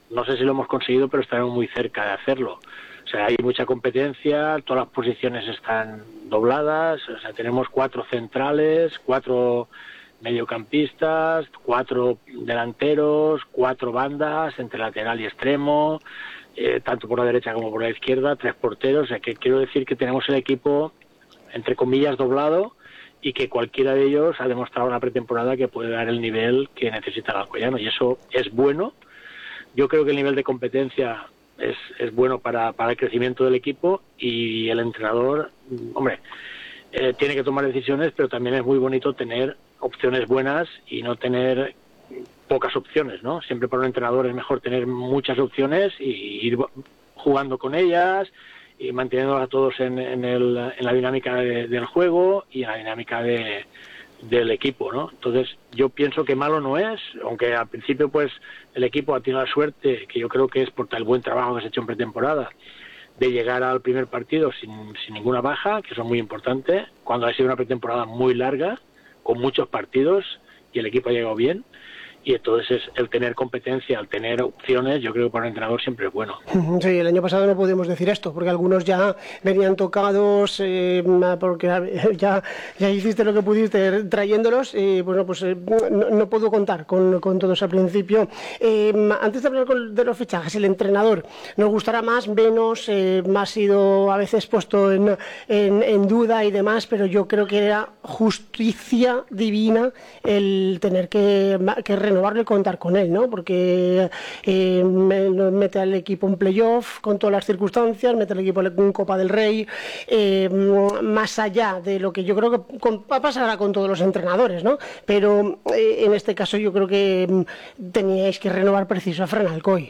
Speaker 10: no sé si lo hemos conseguido, pero estaremos muy cerca de hacerlo. O sea, hay mucha competencia, todas las posiciones están dobladas, o sea, tenemos cuatro centrales, cuatro mediocampistas, cuatro delanteros, cuatro bandas entre lateral y extremo, eh, tanto por la derecha como por la izquierda, tres porteros. O sea, que quiero decir que tenemos el equipo, entre comillas, doblado, y que cualquiera de ellos ha demostrado en la pretemporada que puede dar el nivel que necesita el alcoyano, y eso es bueno. Yo creo que el nivel de competencia es, es bueno para, para el crecimiento del equipo, y el entrenador, hombre, eh, tiene que tomar decisiones, pero también es muy bonito tener opciones buenas y no tener pocas opciones, ¿no? Siempre para un entrenador es mejor tener muchas opciones y ir jugando con ellas y manteniéndolas a todos en, en, el, en la dinámica de, del juego y en la dinámica de, del equipo, ¿no? Entonces yo pienso que malo no es, aunque al principio pues el equipo ha tenido la suerte, que yo creo que es por el buen trabajo que se ha hecho en pretemporada, de llegar al primer partido sin, sin ninguna baja, que eso es muy importante, cuando ha sido una pretemporada muy larga, con muchos partidos, y el equipo ha llegado bien. Y entonces el tener competencia, el tener opciones, yo creo que para un entrenador siempre es bueno.
Speaker 6: Sí, el año pasado no podemos decir esto, porque algunos ya venían tocados, eh, porque ya, ya hiciste lo que pudiste trayéndolos, y bueno, pues eh, no, no puedo contar con, con todos al principio. Eh, antes de hablar con, de los fichajes, el entrenador, ¿nos gustará más, menos? Eh, ha sido a veces puesto en, en, en duda y demás, pero yo creo que era justicia divina el tener que, que renovar y contar con él, ¿no? Porque eh, mete al equipo en playoff con todas las circunstancias, mete al equipo en Copa del Rey, eh, más allá de lo que yo creo que con, pasará con todos los entrenadores, ¿no? Pero eh, en este caso yo creo que mm, teníais que renovar preciso a Fran Alcoy.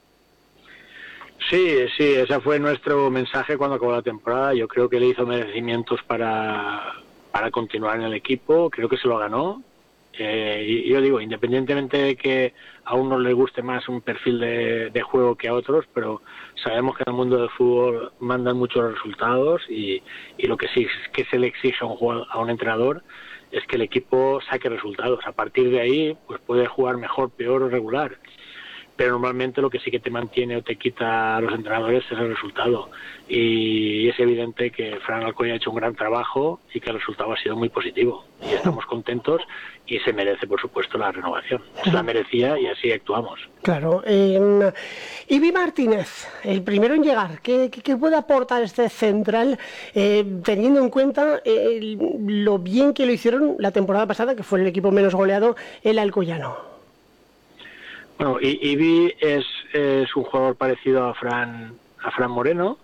Speaker 10: Sí, sí, ese fue nuestro mensaje cuando acabó la temporada. Yo creo que le hizo merecimientos para, para continuar en el equipo, creo que se lo ganó. Eh, y yo digo, independientemente de que a unos les guste más un perfil de, de juego que a otros, pero sabemos que en el mundo del fútbol mandan muchos resultados, y, y lo que sí que se le exige a un, jugador, a un entrenador es que el equipo saque resultados. A partir de ahí, pues puede jugar mejor, peor o regular, pero normalmente lo que sí que te mantiene o te quita a los entrenadores es el resultado, y es evidente que Fran Alcoy ha hecho un gran trabajo y que el resultado ha sido muy positivo, y estamos contentos, y se merece por supuesto la renovación, se la merecía y así actuamos.
Speaker 6: Claro. eh, Ivi Martínez, el primero en llegar, ¿qué, qué, qué puede aportar este central, eh, teniendo en cuenta eh, lo bien que lo hicieron la temporada pasada, que fue el equipo menos goleado, el alcoyano?
Speaker 10: Bueno, Ivi es, es un jugador parecido a Fran, a Fran Moreno,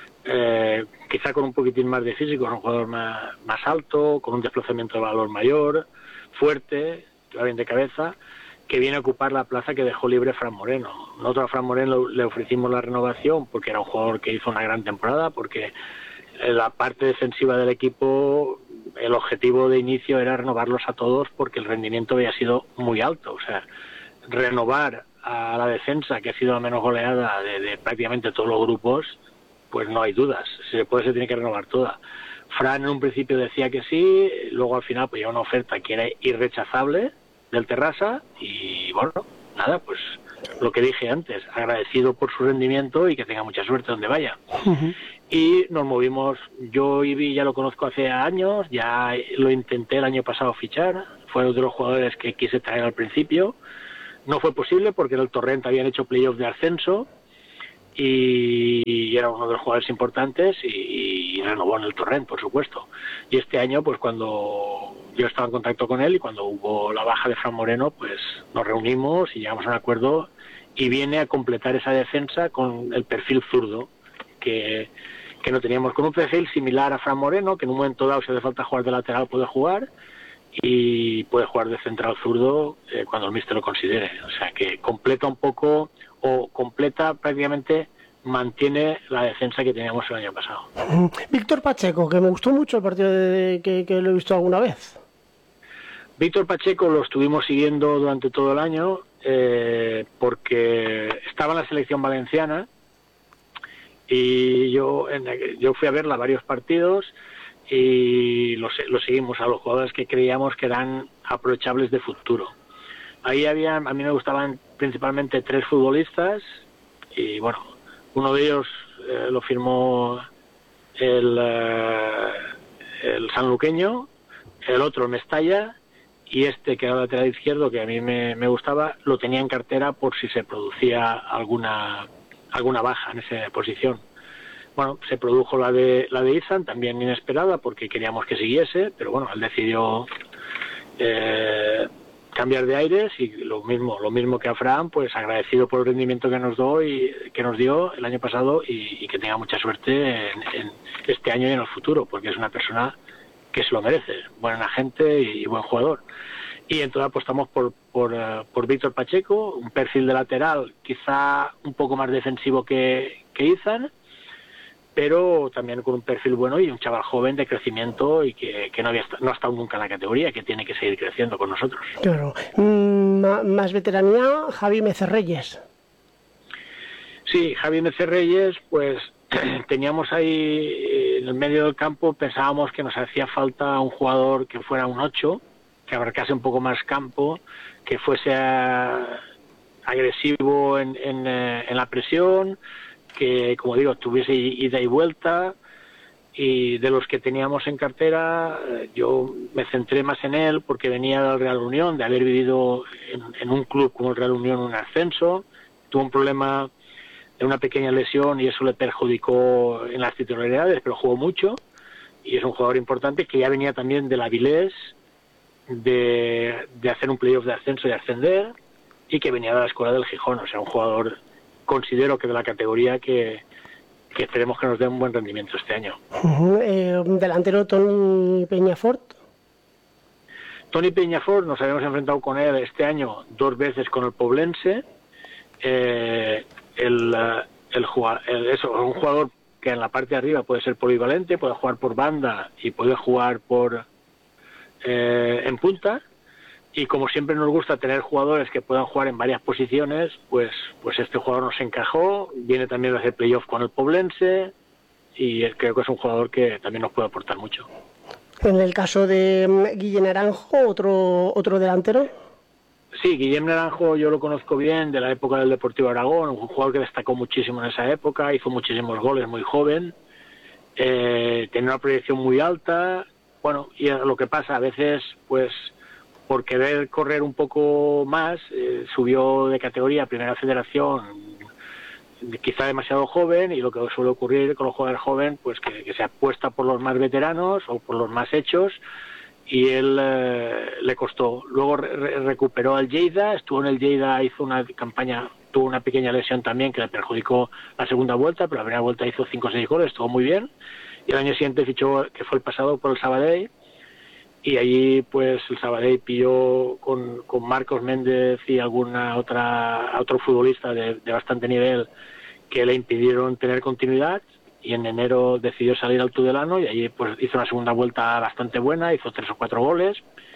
Speaker 10: eh, quizá con un poquitín más de físico, es un jugador más, más alto, con un desplazamiento de valor mayor, fuerte, que va bien de cabeza, que viene a ocupar la plaza que dejó libre Fran Moreno. Nosotros a Fran Moreno le ofrecimos la renovación porque era un jugador que hizo una gran temporada, porque la parte defensiva del equipo, el objetivo de inicio era renovarlos a todos porque el rendimiento había sido muy alto, o sea, renovar a la defensa, que ha sido la menos goleada de, de prácticamente todos los grupos, pues no hay dudas, si se puede se tiene que renovar toda. Fran en un principio decía que sí, luego al final pues llegó una oferta que era irrechazable del Terrassa, y bueno, nada, pues lo que dije antes, agradecido por su rendimiento y que tenga mucha suerte donde vaya. Uh-huh. Y nos movimos, yo Ivi ya lo conozco hace años, ya lo intenté el año pasado fichar, fue uno de los jugadores que quise traer al principio. No fue posible porque en el Torrent habían hecho playoff de ascenso y era uno de los jugadores importantes, y, y renovó en el Torrent, por supuesto. Y este año, pues cuando yo estaba en contacto con él y cuando hubo la baja de Fran Moreno, pues nos reunimos y llegamos a un acuerdo, y viene a completar esa defensa con el perfil zurdo que, que no teníamos, con un perfil similar a Fran Moreno, que en un momento dado, si hace falta jugar de lateral, puede jugar, y puede jugar de central zurdo eh, cuando el míster lo considere. O sea que completa un poco, o completa prácticamente, mantiene la defensa que teníamos el año pasado.
Speaker 6: Víctor Pacheco, que me gustó mucho el partido de, que, que lo he visto alguna vez.
Speaker 10: Víctor Pacheco lo estuvimos siguiendo durante todo el año eh, porque estaba en la selección valenciana, y yo, en, yo fui a verla varios partidos y lo, lo seguimos a los jugadores que creíamos que eran aprovechables de futuro. ahí había, a mí me gustaban principalmente tres futbolistas y bueno, uno de ellos eh, lo firmó el, eh, el sanluqueño, el otro el Mestalla y este que era el lateral izquierdo, que a mí me, me gustaba, lo tenía en cartera por si se producía alguna alguna baja en esa posición. Bueno, se produjo la de la de Izan, también inesperada, porque queríamos que siguiese, pero bueno, él decidió eh, cambiar de aires y lo mismo lo mismo que a Fran, pues agradecido por el rendimiento que nos dio y que nos dio el año pasado y, y que tenga mucha suerte en, en este año y en el futuro, porque es una persona que se lo merece, buen agente y, y buen jugador. Y entonces apostamos por por, uh, por Víctor Pacheco, un perfil de lateral quizá un poco más defensivo que, que Izan, pero también con un perfil bueno y un chaval joven de crecimiento y que, que no, había, no ha estado nunca en la categoría, que tiene que seguir creciendo con nosotros.
Speaker 6: Claro. Mm, más veteranía, Javi Mecerreyes.
Speaker 10: Sí, Javi Mecerreyes, pues teníamos ahí en el medio del campo, pensábamos que nos hacía falta un jugador que fuera un ocho, que abarcase un poco más campo, que fuese a, agresivo en, en, en la presión, que, como digo, tuviese ida y vuelta, y de los que teníamos en cartera, yo me centré más en él porque venía del Real Unión, de haber vivido en, en un club como el Real Unión un ascenso, tuvo un problema de una pequeña lesión y eso le perjudicó en las titularidades, pero jugó mucho, y es un jugador importante que ya venía también del Avilés, de, de hacer un playoff de ascenso y ascender, y que venía de la escuela del Gijón, o sea, un jugador, considero que de la categoría que, que esperemos que nos dé un buen rendimiento este año.
Speaker 6: Uh-huh. eh, delantero Toni Peñafort.
Speaker 10: Toni Peñafort, nos habíamos enfrentado con él este año dos veces con el Poblense. Eh, el, el, jugador, el eso, un jugador que en la parte de arriba puede ser polivalente, puede jugar por banda y puede jugar por eh, en punta. Y como siempre nos gusta tener jugadores que puedan jugar en varias posiciones, pues pues este jugador nos encajó, viene también a hacer playoff con el Poblense y creo que es un jugador que también nos puede aportar mucho.
Speaker 6: En el caso de Guillem Naranjo, otro otro delantero.
Speaker 10: Sí, Guillem Naranjo yo lo conozco bien de la época del Deportivo Aragón, un jugador que destacó muchísimo en esa época, hizo muchísimos goles muy joven, eh, tenía una proyección muy alta, bueno, y lo que pasa a veces, pues por querer correr un poco más, eh, subió de categoría a Primera Federación, quizá demasiado joven, y lo que suele ocurrir con los jugadores jóvenes, pues que, que se apuesta por los más veteranos o por los más hechos, y él eh, le costó. Luego re recuperó al Lleida, estuvo en el Lleida, hizo una campaña, tuvo una pequeña lesión también que le perjudicó la segunda vuelta, pero la primera vuelta hizo cinco o seis goles, estuvo muy bien, y el año siguiente fichó, que fue el pasado, por el Sabadell, y allí pues el Sabadell pilló con, con Marcos Méndez y alguna otra otro futbolista de, de bastante nivel que le impidieron tener continuidad, y en enero decidió salir al Tudelano y allí pues hizo una segunda vuelta bastante buena, hizo tres o cuatro goles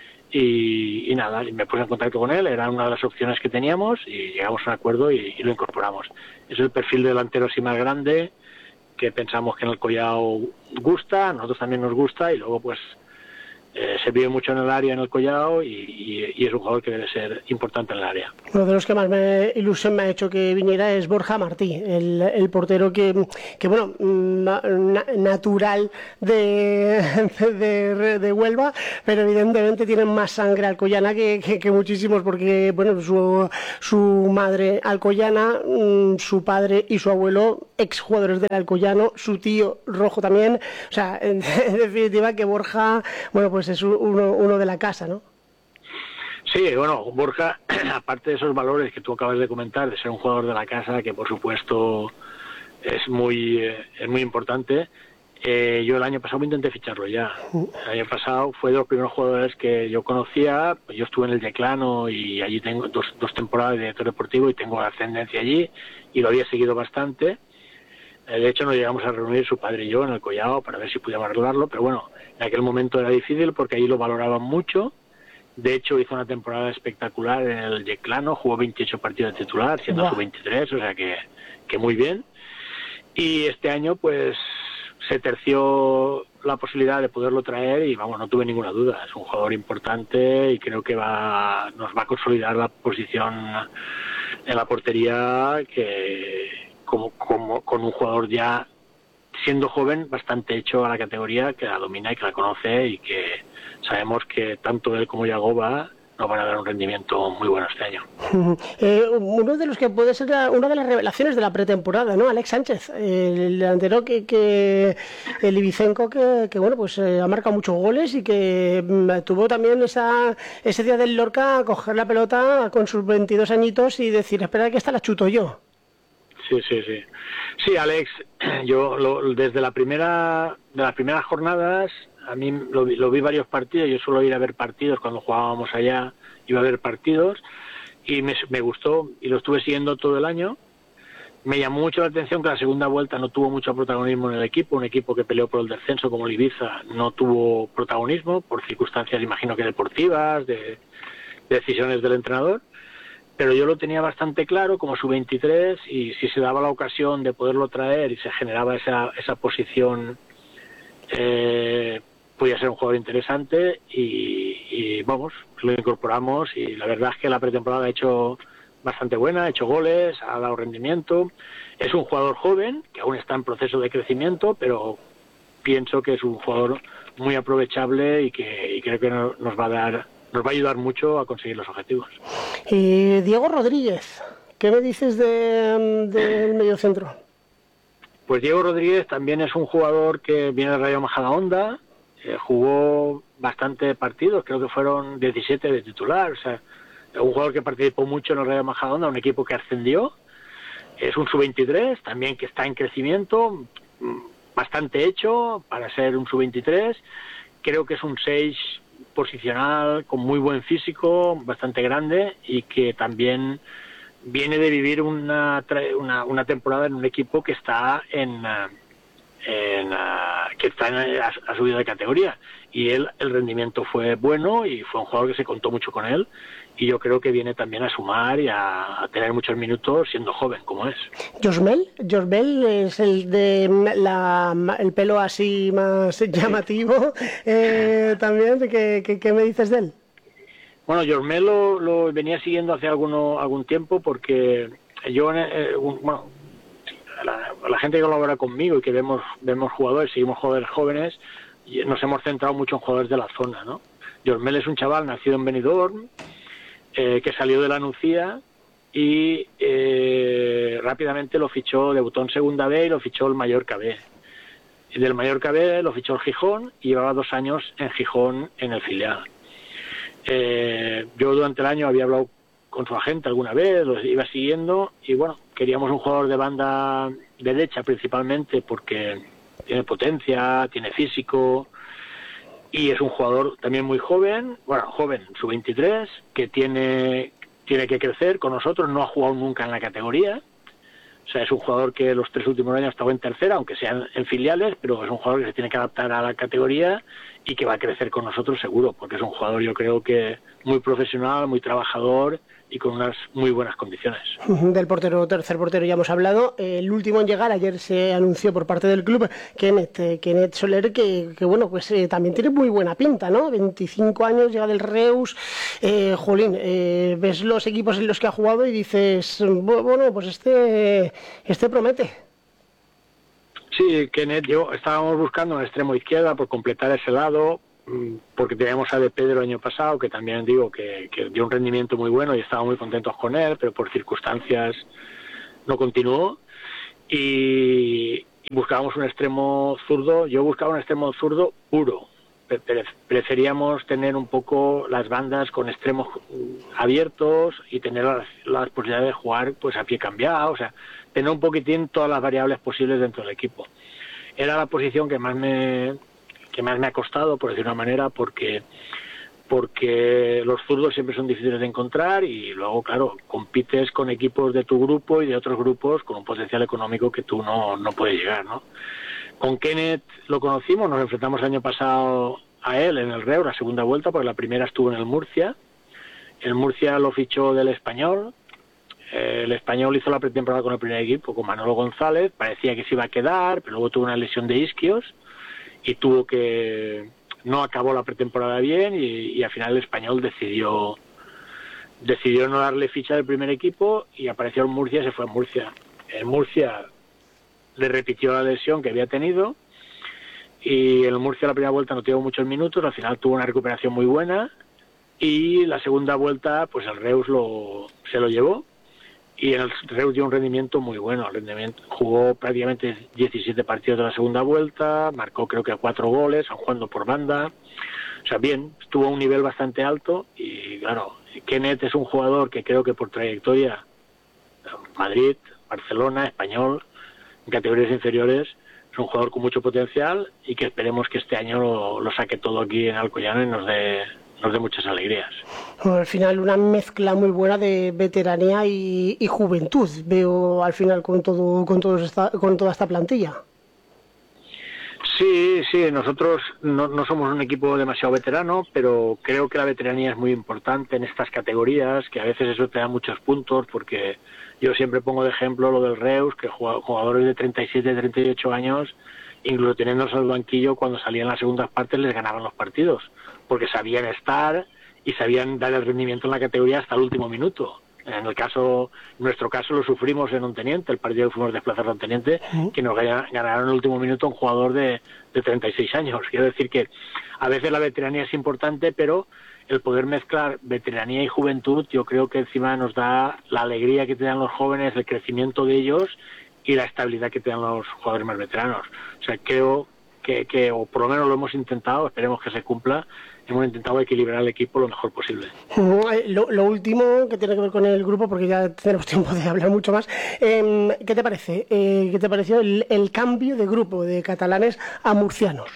Speaker 10: y, y nada, y me puse en contacto con él, era una de las opciones que teníamos y llegamos a un acuerdo y, y lo incorporamos. Es el perfil de delantero así más grande que pensamos que en el Collao gusta, a nosotros también nos gusta, y luego pues Eh, se vive mucho en el área en el Collao y, y, y es un jugador que debe ser importante en el área.
Speaker 6: Uno de los que más me ilusión me ha hecho que viniera es Borja Martí, el, el portero que, que bueno, na, natural de, de, de Huelva, pero evidentemente tiene más sangre alcoyana que, que, que muchísimos, porque bueno, su, su madre alcoyana, su padre y su abuelo exjugadores del Alcoyano, su tío rojo también, o sea, en, en definitiva que Borja, bueno, pues es uno, uno de la casa, ¿no?
Speaker 10: Sí, bueno, Borja, aparte de esos valores que tú acabas de comentar, de ser un jugador de la casa, que por supuesto es muy, eh, es muy importante, eh, yo el año pasado me intenté ficharlo ya. El año pasado fue de los primeros jugadores que yo conocía, yo estuve en el Yeclano y allí tengo dos, dos temporadas de director deportivo y tengo ascendencia allí y lo había seguido bastante. De hecho, nos llegamos a reunir su padre y yo en el Collao para ver si podíamos arreglarlo, pero bueno, en aquel momento era difícil porque allí lo valoraban mucho. De hecho, hizo una temporada espectacular en el Yeclano, jugó veintiocho partidos de titular, siendo su veintitrés, o sea que, que muy bien. Y este año, pues, se terció la posibilidad de poderlo traer y vamos, no tuve ninguna duda. Es un jugador importante y creo que va nos va a consolidar la posición en la portería, que como, como con un jugador ya siendo joven bastante hecho a la categoría, que la domina y que la conoce, y que sabemos que tanto él como Yagoba nos van a dar un rendimiento muy bueno este año.
Speaker 6: Eh, uno de los que puede ser la, una de las revelaciones de la pretemporada, ¿no? Alex Sánchez, el delantero que, que el Ibicenco que, que bueno, pues eh, ha marcado muchos goles y que mm, tuvo también esa ese día del Lorca a coger la pelota con sus veintidós añitos y decir, espera que esta la chuto yo.
Speaker 10: Sí, sí, sí. Sí, Alex, yo lo, desde la primera de las primeras jornadas, a mí lo, lo vi varios partidos, yo suelo ir a ver partidos cuando jugábamos allá, iba a ver partidos y me, me gustó y lo estuve siguiendo todo el año. Me llamó mucho la atención que la segunda vuelta no tuvo mucho protagonismo en el equipo, un equipo que peleó por el descenso como el Ibiza no tuvo protagonismo por circunstancias, imagino que deportivas, de, de decisiones del entrenador. Pero yo lo tenía bastante claro como sub veintitrés y si se daba la ocasión de poderlo traer y se generaba esa, esa posición, eh, podía ser un jugador interesante y, y vamos, lo incorporamos y la verdad es que la pretemporada ha hecho bastante buena, ha hecho goles, ha dado rendimiento. Es un jugador joven que aún está en proceso de crecimiento, pero pienso que es un jugador muy aprovechable y que y creo que nos va a dar... nos va a ayudar mucho a conseguir los objetivos.
Speaker 6: Y Diego Rodríguez, ¿qué me dices del de, de mediocentro?
Speaker 10: Pues Diego Rodríguez también es un jugador que viene de Rayo Majadahonda, eh, jugó bastante partidos, creo que fueron diecisiete de titular, o sea, un jugador que participó mucho en el Rayo Majadahonda, un equipo que ascendió, es un sub veintitrés, también que está en crecimiento, bastante hecho para ser un sub veintitrés, creo que es un seis posicional, con muy buen físico, bastante grande y que también viene de vivir una una, una temporada en un equipo que está en, en que está en, ha subido de categoría y él el rendimiento fue bueno y fue un jugador que se contó mucho con él y yo creo que viene también a sumar y a, a tener muchos minutos siendo joven como es.
Speaker 6: Josmel, Josmel es el de la, el pelo así más llamativo, eh, también, ¿qué, qué, ¿qué me dices de él?
Speaker 10: Bueno, Josmel lo, lo venía siguiendo hace alguno, algún tiempo porque yo, eh, un, bueno, la, la gente que colabora conmigo y que vemos, vemos jugadores, seguimos jugadores jóvenes, y nos hemos centrado mucho en jugadores de la zona, ¿no? Josmel es un chaval nacido en Benidorm, Eh, que salió de la Nucía y eh, rápidamente lo fichó, debutó en Segunda B y lo fichó el Mallorca B. Y del Mallorca B lo fichó el Gijón y llevaba dos años en Gijón en el filial. Eh, yo durante el año había hablado con su agente alguna vez, lo iba siguiendo y bueno, queríamos un jugador de banda derecha principalmente porque tiene potencia, tiene físico. Y es un jugador también muy joven, bueno, joven, sub veintitrés, que tiene, tiene que crecer con nosotros, no ha jugado nunca en la categoría. O sea, es un jugador que los tres últimos años ha estado en tercera, aunque sean en filiales, pero es un jugador que se tiene que adaptar a la categoría y que va a crecer con nosotros seguro, porque es un jugador yo creo que muy profesional, muy trabajador y con unas muy buenas condiciones.
Speaker 6: Del portero, tercer portero ya hemos hablado. El último en llegar, ayer se anunció por parte del club, Kenneth, eh, Kenneth Soler, que, que bueno, pues eh, también tiene muy buena pinta, ¿no? veinticinco años, llega del Reus, eh, jolín, eh, ves los equipos en los que ha jugado y dices, bueno, pues este, este promete.
Speaker 10: Sí, Kenneth, yo estábamos buscando un extremo izquierda por completar ese lado, porque teníamos a De Pedro el año pasado, que también digo que, que dio un rendimiento muy bueno y estábamos muy contentos con él, pero por circunstancias no continuó. Y, y buscábamos un extremo zurdo, yo buscaba un extremo zurdo puro. Pre preferíamos tener un poco las bandas con extremos abiertos y tener las, las posibilidades de jugar pues a pie cambiado, o sea, tener un poquitín todas las variables posibles dentro del equipo. Era la posición que más me... que más me ha costado, por decir una manera, porque porque los zurdos siempre son difíciles de encontrar y luego, claro, compites con equipos de tu grupo y de otros grupos con un potencial económico que tú no, no puedes llegar, ¿no? Con Kenneth lo conocimos, nos enfrentamos el año pasado a él en el Reus, la segunda vuelta, porque la primera estuvo en el Murcia. El Murcia lo fichó del Español. El Español hizo la pretemporada con el primer equipo, con Manolo González, parecía que se iba a quedar, pero luego tuvo una lesión de isquios y tuvo que... no acabó la pretemporada bien y, y al final el Español decidió decidió no darle ficha del primer equipo y apareció en Murcia y se fue a Murcia. En Murcia le repitió la lesión que había tenido y en Murcia la primera vuelta no tuvo muchos minutos, al final tuvo una recuperación muy buena y la segunda vuelta pues el Reus lo, se lo llevó y el Reus dio un rendimiento muy bueno. El rendimiento, jugó prácticamente diecisiete partidos de la segunda vuelta, marcó creo que cuatro goles, aun jugando por banda. O sea, bien, estuvo a un nivel bastante alto y claro, Kenneth es un jugador que creo que por trayectoria, Madrid, Barcelona, Español, en categorías inferiores, es un jugador con mucho potencial y que esperemos que este año lo, lo saque todo aquí en Alcoyano y nos dé, nos dé muchas alegrías.
Speaker 6: Bueno, al final una mezcla muy buena de veteranía y, y juventud, veo al final con todo, con todo esta, con toda esta plantilla.
Speaker 10: Sí, sí, nosotros no, no somos un equipo demasiado veterano, pero creo que la veteranía es muy importante en estas categorías, que a veces eso te da muchos puntos, porque yo siempre pongo de ejemplo lo del Reus, que jugadores de treinta y siete, treinta y ocho años, incluso teniéndose al banquillo, cuando salían las segundas partes les ganaban los partidos, porque sabían estar y sabían dar el rendimiento en la categoría hasta el último minuto. En el caso, en nuestro caso lo sufrimos en Onteniente, el partido que fuimos desplazados a Onteniente, uh-huh. que nos ganaron en el último minuto un jugador de, de treinta y seis años. Quiero decir que a veces la veteranía es importante, pero el poder mezclar veteranía y juventud yo creo que encima nos da la alegría que te dan los jóvenes, el crecimiento de ellos y la estabilidad que te dan los jugadores más veteranos. O sea, creo que, que o por lo menos lo hemos intentado, esperemos que se cumpla, hemos intentado equilibrar el equipo lo mejor posible.
Speaker 6: Lo, lo último que tiene que ver con el grupo, porque ya tenemos tiempo de hablar mucho más, eh, ¿qué te parece? Eh, ¿Qué te pareció el, el cambio de grupo de catalanes a murcianos?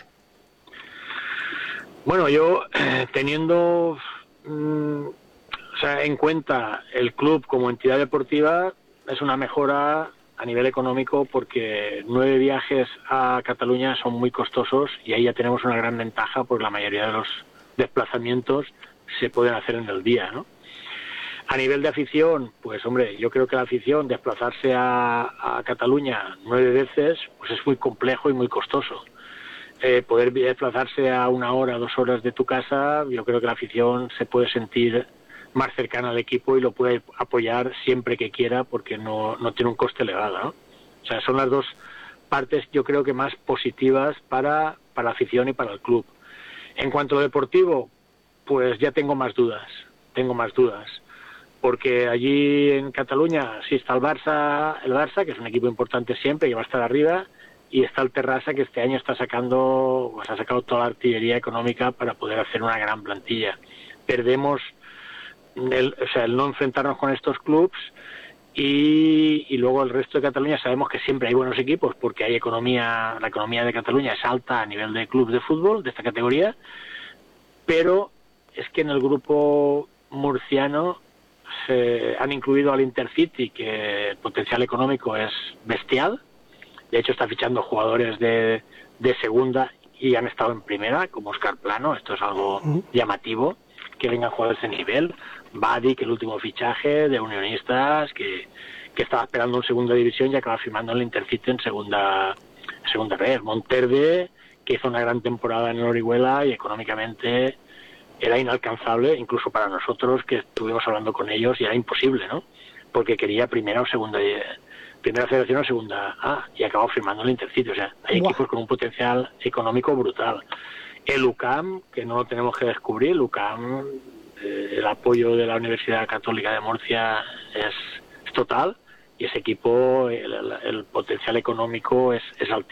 Speaker 10: Bueno, yo eh, teniendo mm, o sea, en cuenta el club como entidad deportiva, es una mejora a nivel económico, porque nueve viajes a Cataluña son muy costosos y ahí ya tenemos una gran ventaja, porque la mayoría de los desplazamientos se pueden hacer en el día, ¿no? A nivel de afición, pues hombre, yo creo que la afición, desplazarse a, a Cataluña nueve veces, pues es muy complejo y muy costoso. Eh, poder desplazarse a una hora, dos horas de tu casa, yo creo que la afición se puede sentir más cercana al equipo y lo puede apoyar siempre que quiera, porque no, no tiene un coste elevado, ¿no? O sea, son las dos partes, yo creo que más positivas para, para la afición y para el club. En cuanto a lo deportivo, pues ya tengo más dudas, tengo más dudas, porque allí en Cataluña sí está el Barça, el Barça, que es un equipo importante siempre, que va a estar arriba, y está el Terrassa, que este año está sacando, pues ha sacado toda la artillería económica para poder hacer una gran plantilla. Perdemos el, o sea, el no enfrentarnos con estos clubs, y, y luego el resto de Cataluña sabemos que siempre hay buenos equipos, porque hay economía, la economía de Cataluña es alta a nivel de clubes de fútbol de esta categoría, pero es que en el grupo murciano se han incluido al Intercity, que el potencial económico es bestial. De hecho está fichando jugadores de, de segunda y han estado en primera, como Óscar Plano. Esto es algo llamativo, que vengan jugadores de nivel. Badi, que el último fichaje de Unionistas, que, que estaba esperando en segunda división y acaba firmando en el Intercity en segunda, segunda red. Monterde, que hizo una gran temporada en el Orihuela y económicamente era inalcanzable, incluso para nosotros, que estuvimos hablando con ellos, y era imposible, ¿no? Porque quería primera o segunda, primera federación o segunda A, y acabó firmando el Intercity. O sea, hay wow. equipos con un potencial económico brutal. El U C A M, que no lo tenemos que descubrir, el U C A M, eh, el apoyo de la Universidad Católica de Murcia es, es total, y ese equipo, el, el, el potencial económico es, es altísimo.